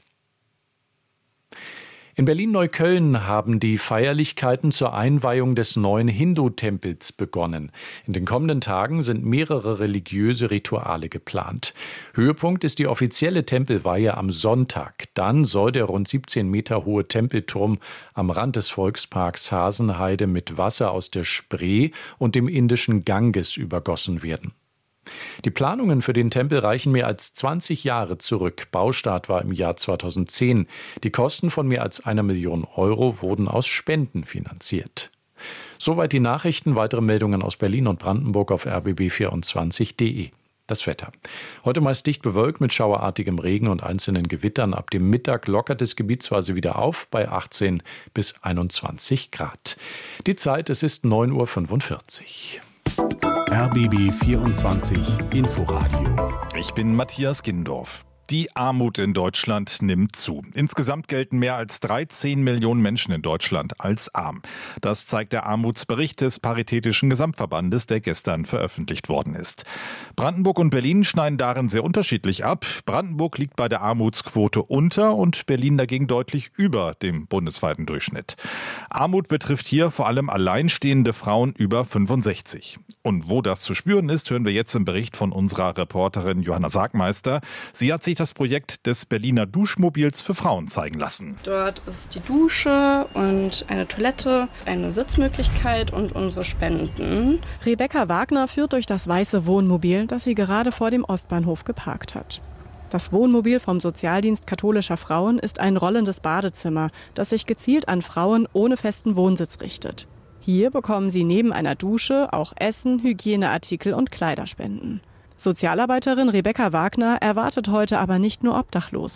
In Berlin-Neukölln haben die Feierlichkeiten zur Einweihung des neuen Hindu-Tempels begonnen. In den kommenden Tagen sind mehrere religiöse Rituale geplant. Höhepunkt ist die offizielle Tempelweihe am Sonntag. Dann soll der rund 17 Meter hohe Tempelturm am Rand des Volksparks Hasenheide mit Wasser aus der Spree und dem indischen Ganges übergossen werden. Die Planungen für den Tempel reichen mehr als 20 Jahre zurück. Baustart war im Jahr 2010. Die Kosten von mehr als 1 Million Euro wurden aus Spenden finanziert. Soweit die Nachrichten. Weitere Meldungen aus Berlin und Brandenburg auf rbb24.de. Das Wetter. Heute meist dicht bewölkt mit schauerartigem Regen und einzelnen Gewittern. Ab dem Mittag lockert es gebietsweise wieder auf bei 18 bis 21 Grad. Die Zeit, es ist 9.45 Uhr. RBB 24 Inforadio. Ich bin Matthias Gindorf. Die Armut in Deutschland nimmt zu. Insgesamt gelten mehr als 13 Millionen Menschen in Deutschland als arm. Das zeigt der Armutsbericht des Paritätischen Gesamtverbandes, der gestern veröffentlicht worden ist. Brandenburg und Berlin schneiden darin sehr unterschiedlich ab. Brandenburg liegt bei der Armutsquote unter und Berlin dagegen deutlich über dem bundesweiten Durchschnitt. Armut betrifft hier vor allem alleinstehende Frauen über 65. Und wo das zu spüren ist, hören wir jetzt im Bericht von unserer Reporterin Johanna Sargmeister. Sie hat sich das Projekt des Berliner Duschmobils für Frauen zeigen lassen. Dort ist die Dusche und eine Toilette, eine Sitzmöglichkeit und unsere Spenden. Rebecca Wagner führt durch das weiße Wohnmobil, das sie gerade vor dem Ostbahnhof geparkt hat. Das Wohnmobil vom Sozialdienst katholischer Frauen ist ein rollendes Badezimmer, das sich gezielt an Frauen ohne festen Wohnsitz richtet. Hier bekommen sie neben einer Dusche auch Essen, Hygieneartikel und Kleiderspenden. Sozialarbeiterin Rebecca Wagner erwartet heute aber nicht nur Obdachlose.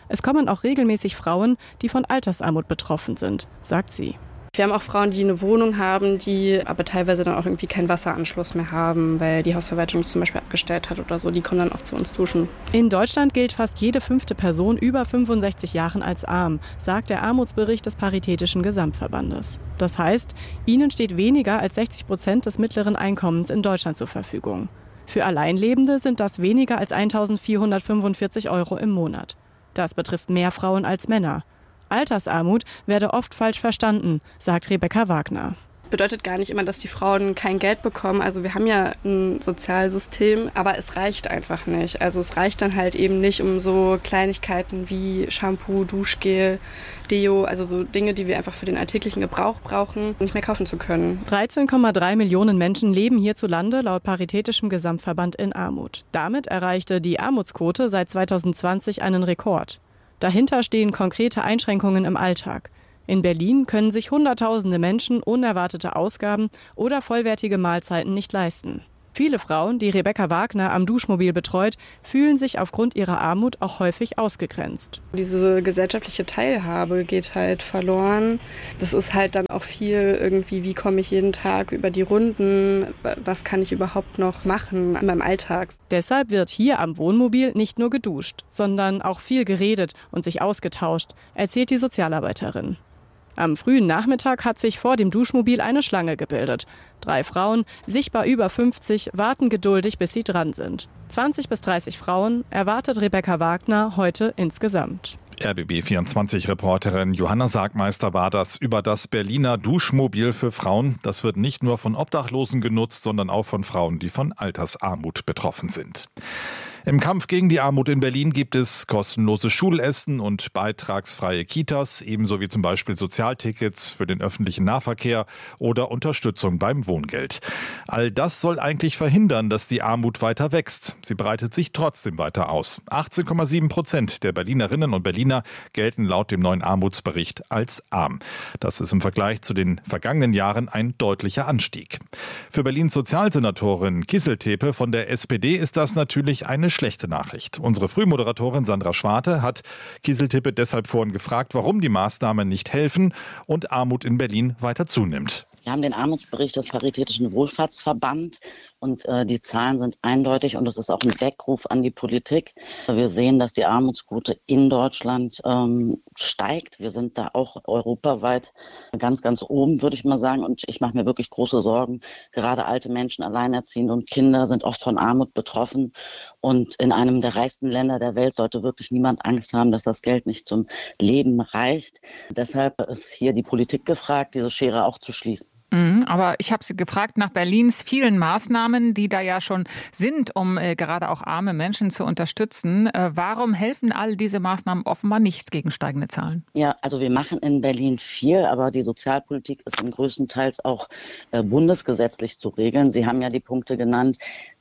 Es kommen auch regelmäßig Frauen, die von Altersarmut betroffen sind, sagt sie. Wir haben auch Frauen, die eine Wohnung haben, die aber teilweise dann auch irgendwie keinen Wasseranschluss mehr haben, weil die Hausverwaltung es zum Beispiel abgestellt hat oder so. Die kommen dann auch zu uns duschen. In Deutschland gilt fast jede 5. Person über 65 Jahren als arm, sagt der Armutsbericht des Paritätischen Gesamtverbandes. Das heißt, ihnen steht weniger als 60% des mittleren Einkommens in Deutschland zur Verfügung. Für Alleinlebende sind das weniger als 1.445 € im Monat. Das betrifft mehr Frauen als Männer. Altersarmut werde oft falsch verstanden, sagt Rebecca Wagner. Bedeutet gar nicht immer, dass die Frauen kein Geld bekommen. Also wir haben ja ein Sozialsystem, aber es reicht einfach nicht. Also es reicht dann halt eben nicht, um so Kleinigkeiten wie Shampoo, Duschgel, Deo, also so Dinge, die wir einfach für den alltäglichen Gebrauch brauchen, nicht mehr kaufen zu können. 13,3 Millionen Menschen leben hierzulande laut Paritätischem Gesamtverband in Armut. Damit erreichte die Armutsquote seit 2020 einen Rekord. Dahinter stehen konkrete Einschränkungen im Alltag. In Berlin können sich Hunderttausende Menschen unerwartete Ausgaben oder vollwertige Mahlzeiten nicht leisten. Viele Frauen, die Rebecca Wagner am Duschmobil betreut, fühlen sich aufgrund ihrer Armut auch häufig ausgegrenzt. Diese gesellschaftliche Teilhabe geht halt verloren. Das ist halt dann auch viel irgendwie, wie komme ich jeden Tag über die Runden, was kann ich überhaupt noch machen in meinem Alltag. Deshalb wird hier am Wohnmobil nicht nur geduscht, sondern auch viel geredet und sich ausgetauscht, erzählt die Sozialarbeiterin. Am frühen Nachmittag hat sich vor dem Duschmobil eine Schlange gebildet. 3 Frauen, sichtbar über 50, warten geduldig, bis sie dran sind. 20 bis 30 Frauen erwartet Rebecca Wagner heute insgesamt. RBB24-Reporterin Johanna Sargmeister war das über das Berliner Duschmobil für Frauen. Das wird nicht nur von Obdachlosen genutzt, sondern auch von Frauen, die von Altersarmut betroffen sind. Im Kampf gegen die Armut in Berlin gibt es kostenloses Schulessen und beitragsfreie Kitas, ebenso wie zum Beispiel Sozialtickets für den öffentlichen Nahverkehr oder Unterstützung beim Wohngeld. All das soll eigentlich verhindern, dass die Armut weiter wächst. Sie breitet sich trotzdem weiter aus. 18,7% der Berlinerinnen und Berliner gelten laut dem neuen Armutsbericht als arm. Das ist im Vergleich zu den vergangenen Jahren ein deutlicher Anstieg. Für Berlins Sozialsenatorin Kisseltepe von der SPD ist das natürlich eine schlechte Nachricht. Unsere Frühmoderatorin Sandra Schwarte hat Kisseltepe deshalb vorhin gefragt, warum die Maßnahmen nicht helfen und Armut in Berlin weiter zunimmt. Wir haben den Armutsbericht des Paritätischen Wohlfahrtsverband und die Zahlen sind eindeutig und es ist auch ein Weckruf an die Politik. Wir sehen, dass die Armutsquote in Deutschland steigt. Wir sind da auch europaweit ganz, ganz oben, würde ich mal sagen. Und ich mache mir wirklich große Sorgen. Gerade alte Menschen, Alleinerziehende und Kinder sind oft von Armut betroffen. Und in einem der reichsten Länder der Welt sollte wirklich niemand Angst haben, dass das Geld nicht zum Leben reicht. Deshalb ist hier die Politik gefragt, diese Schere auch zu schließen. Aber ich habe Sie gefragt nach Berlins vielen Maßnahmen, die da ja schon sind, um gerade auch arme Menschen zu unterstützen. Warum helfen all diese Maßnahmen offenbar nicht gegen steigende Zahlen? Ja, also wir machen in Berlin viel, aber die Sozialpolitik ist größtenteils auch bundesgesetzlich zu regeln. Sie haben ja die Punkte genannt.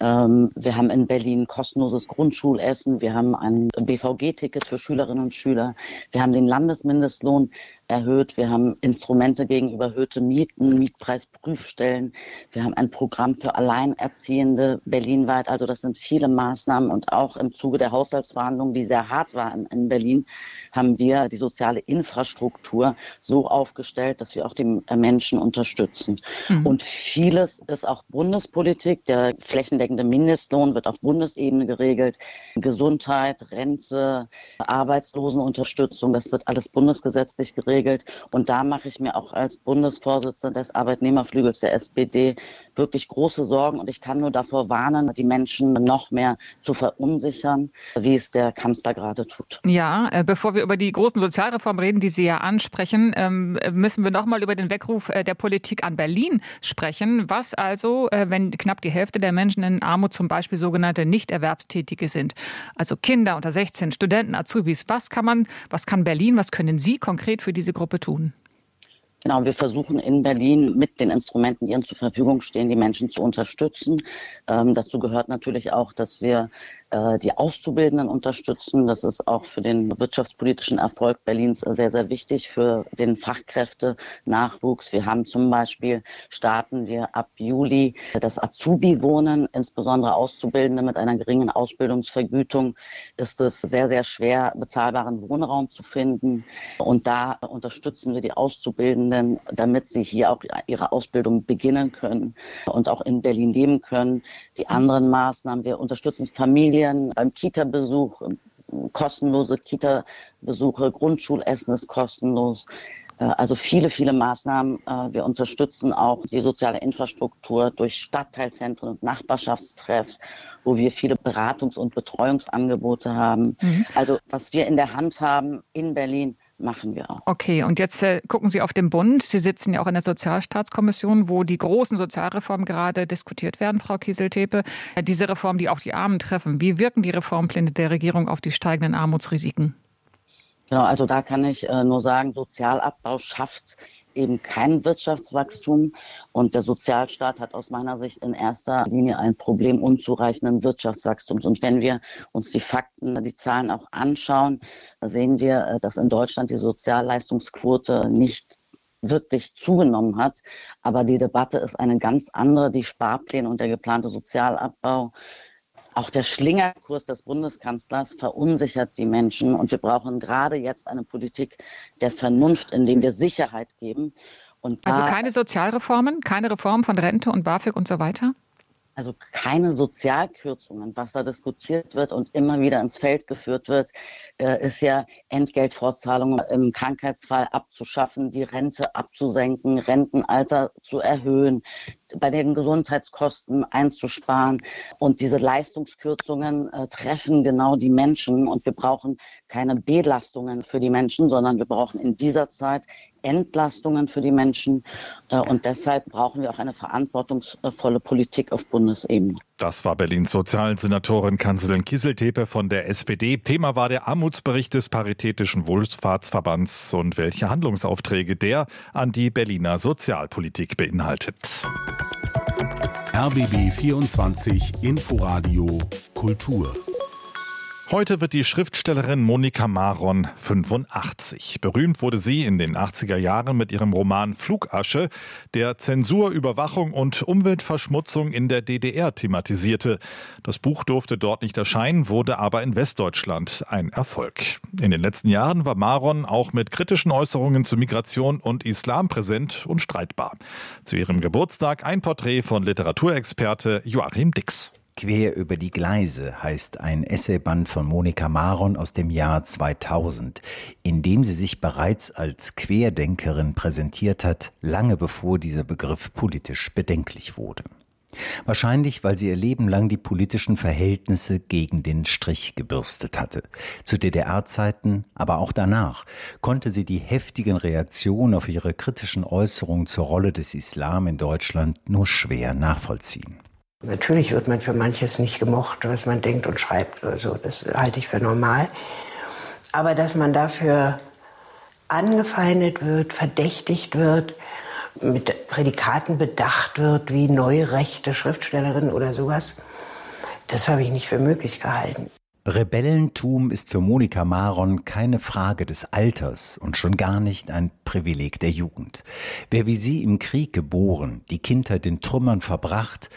Wir haben in Berlin kostenloses Grundschulessen. Wir haben ein BVG-Ticket für Schülerinnen und Schüler. Wir haben den Landesmindestlohn erhöht. Wir haben Instrumente gegen überhöhte Mieten, Mietpreisprüfstellen. Wir haben ein Programm für Alleinerziehende berlinweit. Also das sind viele Maßnahmen. Und auch im Zuge der Haushaltsverhandlungen, die sehr hart waren in Berlin, haben wir die soziale Infrastruktur so aufgestellt, dass wir auch die Menschen unterstützen. Und vieles ist auch Bundespolitik. Der flächendeckende Mindestlohn wird auf Bundesebene geregelt. Gesundheit, Rente, Arbeitslosenunterstützung, das wird alles bundesgesetzlich geregelt. Und da mache ich mir auch als Bundesvorsitzende des Arbeitnehmerflügels der SPD wirklich große Sorgen. Und ich kann nur davor warnen, die Menschen noch mehr zu verunsichern, wie es der Kanzler gerade tut. Ja, bevor wir über die großen Sozialreformen reden, die Sie ja ansprechen, müssen wir noch mal über den Weckruf der Politik an Berlin sprechen. Was also, wenn knapp die Hälfte der Menschen in Armut zum Beispiel sogenannte Nichterwerbstätige sind? Also Kinder unter 16, Studenten, Azubis. Was kann Berlin, was können Sie konkret für diese Gruppe tun? Genau, wir versuchen in Berlin mit den Instrumenten, die uns zur Verfügung stehen, die Menschen zu unterstützen. Dazu gehört natürlich auch, dass wir die Auszubildenden unterstützen. Das ist auch für den wirtschaftspolitischen Erfolg Berlins sehr, sehr wichtig, für den Fachkräftenachwuchs. Wir haben zum Beispiel, starten wir ab Juli das Azubi-Wohnen, insbesondere Auszubildende mit einer geringen Ausbildungsvergütung ist es sehr, sehr schwer, bezahlbaren Wohnraum zu finden. Und da unterstützen wir die Auszubildenden, damit sie hier auch ihre Ausbildung beginnen können und auch in Berlin leben können. Die anderen Maßnahmen, wir unterstützen Familien beim Kita-Besuch, kostenlose Kita-Besuche, Grundschulessen ist kostenlos. Also viele, viele Maßnahmen. Wir unterstützen auch die soziale Infrastruktur durch Stadtteilzentren und Nachbarschaftstreffs, wo wir viele Beratungs- und Betreuungsangebote haben. Also was wir in der Hand haben in Berlin, machen wir auch. Okay, und jetzt gucken Sie auf den Bund. Sie sitzen ja auch in der Sozialstaatskommission, wo die großen Sozialreformen gerade diskutiert werden, Frau Kieseltepe. Diese Reformen, die auch die Armen treffen. Wie wirken die Reformpläne der Regierung auf die steigenden Armutsrisiken? Genau, also da kann ich nur sagen, Sozialabbau schafft eben kein Wirtschaftswachstum. Und der Sozialstaat hat aus meiner Sicht in erster Linie ein Problem unzureichenden Wirtschaftswachstums. Und wenn wir uns die Fakten, die Zahlen auch anschauen, sehen wir, dass in Deutschland die Sozialleistungsquote nicht wirklich zugenommen hat. Aber die Debatte ist eine ganz andere. Die Sparpläne und der geplante Sozialabbau, auch der Schlingerkurs des Bundeskanzlers verunsichert die Menschen. Und wir brauchen gerade jetzt eine Politik der Vernunft, indem wir Sicherheit geben. Und also keine Sozialreformen, keine Reform von Rente und BAföG und so weiter? Also keine Sozialkürzungen. Was da diskutiert wird und immer wieder ins Feld geführt wird, ist ja Entgeltfortzahlungen im Krankheitsfall abzuschaffen, die Rente abzusenken, Rentenalter zu erhöhen, bei den Gesundheitskosten einzusparen. Und diese Leistungskürzungen treffen genau die Menschen. Und wir brauchen keine Belastungen für die Menschen, sondern wir brauchen in dieser Zeit Entlastungen für die Menschen. Und deshalb brauchen wir auch eine verantwortungsvolle Politik auf Bundesebene. Das war Berlins Sozialsenatorin Kanzelin Kieseltepe von der SPD. Thema war der Armutsbericht des Paritätischen Wohlfahrtsverbands und welche Handlungsaufträge der an die Berliner Sozialpolitik beinhaltet. RBB 24 Inforadio Kultur. Heute wird die Schriftstellerin Monika Maron 85. Berühmt wurde sie in den 80er Jahren mit ihrem Roman Flugasche, der Zensur, Überwachung und Umweltverschmutzung in der DDR thematisierte. Das Buch durfte dort nicht erscheinen, wurde aber in Westdeutschland ein Erfolg. In den letzten Jahren war Maron auch mit kritischen Äußerungen zu Migration und Islam präsent und streitbar. Zu ihrem Geburtstag ein Porträt von Literaturexperte Joachim Dix. Quer über die Gleise heißt ein Essayband von Monika Maron aus dem Jahr 2000, in dem sie sich bereits als Querdenkerin präsentiert hat, lange bevor dieser Begriff politisch bedenklich wurde. Wahrscheinlich, weil sie ihr Leben lang die politischen Verhältnisse gegen den Strich gebürstet hatte. Zu DDR-Zeiten, aber auch danach, konnte sie die heftigen Reaktionen auf ihre kritischen Äußerungen zur Rolle des Islam in Deutschland nur schwer nachvollziehen. Natürlich wird man für manches nicht gemocht, was man denkt und schreibt oder so. Das halte ich für normal. Aber dass man dafür angefeindet wird, verdächtigt wird, mit Prädikaten bedacht wird, wie neurechte Schriftstellerin oder sowas, das habe ich nicht für möglich gehalten. Rebellentum ist für Monika Maron keine Frage des Alters und schon gar nicht ein Privileg der Jugend. Wer wie sie im Krieg geboren, die Kindheit in Trümmern verbracht,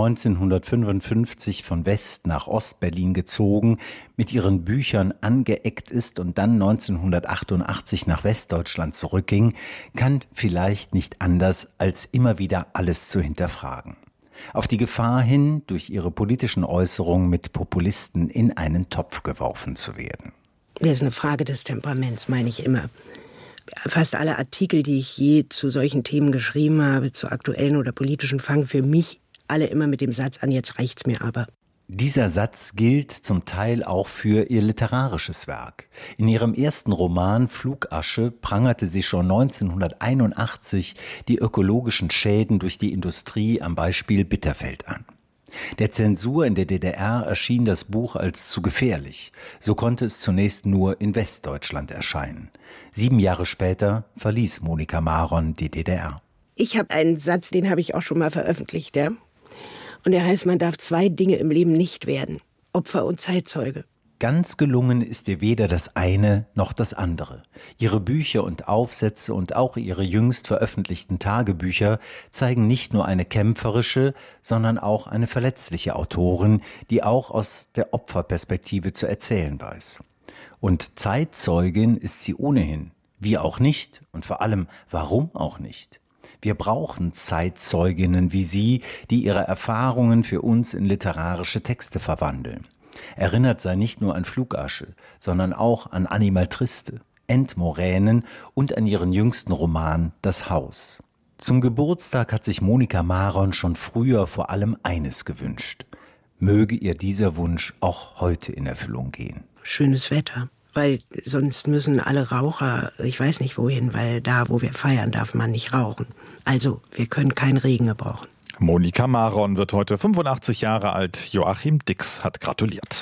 1955 von West nach Ostberlin gezogen, mit ihren Büchern angeeckt ist und dann 1988 nach Westdeutschland zurückging, kann vielleicht nicht anders, als immer wieder alles zu hinterfragen. Auf die Gefahr hin, durch ihre politischen Äußerungen mit Populisten in einen Topf geworfen zu werden. Das ist eine Frage des Temperaments, meine ich immer. Fast alle Artikel, die ich je zu solchen Themen geschrieben habe, zu aktuellen oder politischen, fangen für mich alle immer mit dem Satz an, jetzt reicht's mir aber. Dieser Satz gilt zum Teil auch für ihr literarisches Werk. In ihrem ersten Roman Flugasche prangerte sie schon 1981 die ökologischen Schäden durch die Industrie am Beispiel Bitterfeld an. Der Zensur in der DDR erschien das Buch als zu gefährlich. So konnte es zunächst nur in Westdeutschland erscheinen. 7 Jahre später verließ Monika Maron die DDR. Ich habe einen Satz, den habe ich auch schon mal veröffentlicht, ja? Und der heißt, man darf 2 Dinge im Leben nicht werden. Opfer und Zeitzeuge. Ganz gelungen ist ihr weder das eine noch das andere. Ihre Bücher und Aufsätze und auch ihre jüngst veröffentlichten Tagebücher zeigen nicht nur eine kämpferische, sondern auch eine verletzliche Autorin, die auch aus der Opferperspektive zu erzählen weiß. Und Zeitzeugin ist sie ohnehin. Wie auch nicht und vor allem, warum auch nicht? Wir brauchen Zeitzeuginnen wie sie, die ihre Erfahrungen für uns in literarische Texte verwandeln. Erinnert sei nicht nur an Flugasche, sondern auch an Animal Triste, Endmoränen und an ihren jüngsten Roman Das Haus. Zum Geburtstag hat sich Monika Maron schon früher vor allem eines gewünscht. Möge ihr dieser Wunsch auch heute in Erfüllung gehen. Schönes Wetter, weil sonst müssen alle Raucher, ich weiß nicht wohin, weil da, wo wir feiern, darf man nicht rauchen. Also, wir können keinen Regen gebrauchen. Monika Maron wird heute 85 Jahre alt. Joachim Dix hat gratuliert.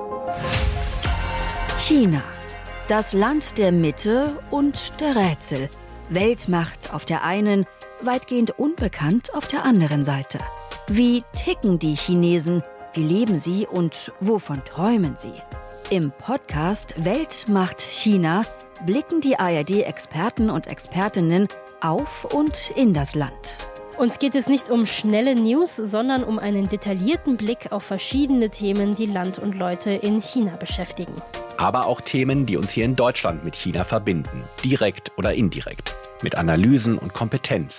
China. Das Land der Mitte und der Rätsel. Weltmacht auf der einen, weitgehend unbekannt auf der anderen Seite. Wie ticken die Chinesen? Wie leben sie und wovon träumen sie? Im Podcast Weltmacht China blicken die ARD-Experten und Expertinnen auf und in das Land. Uns geht es nicht um schnelle News, sondern um einen detaillierten Blick auf verschiedene Themen, die Land und Leute in China beschäftigen. Aber auch Themen, die uns hier in Deutschland mit China verbinden, direkt oder indirekt, mit Analysen und Kompetenz.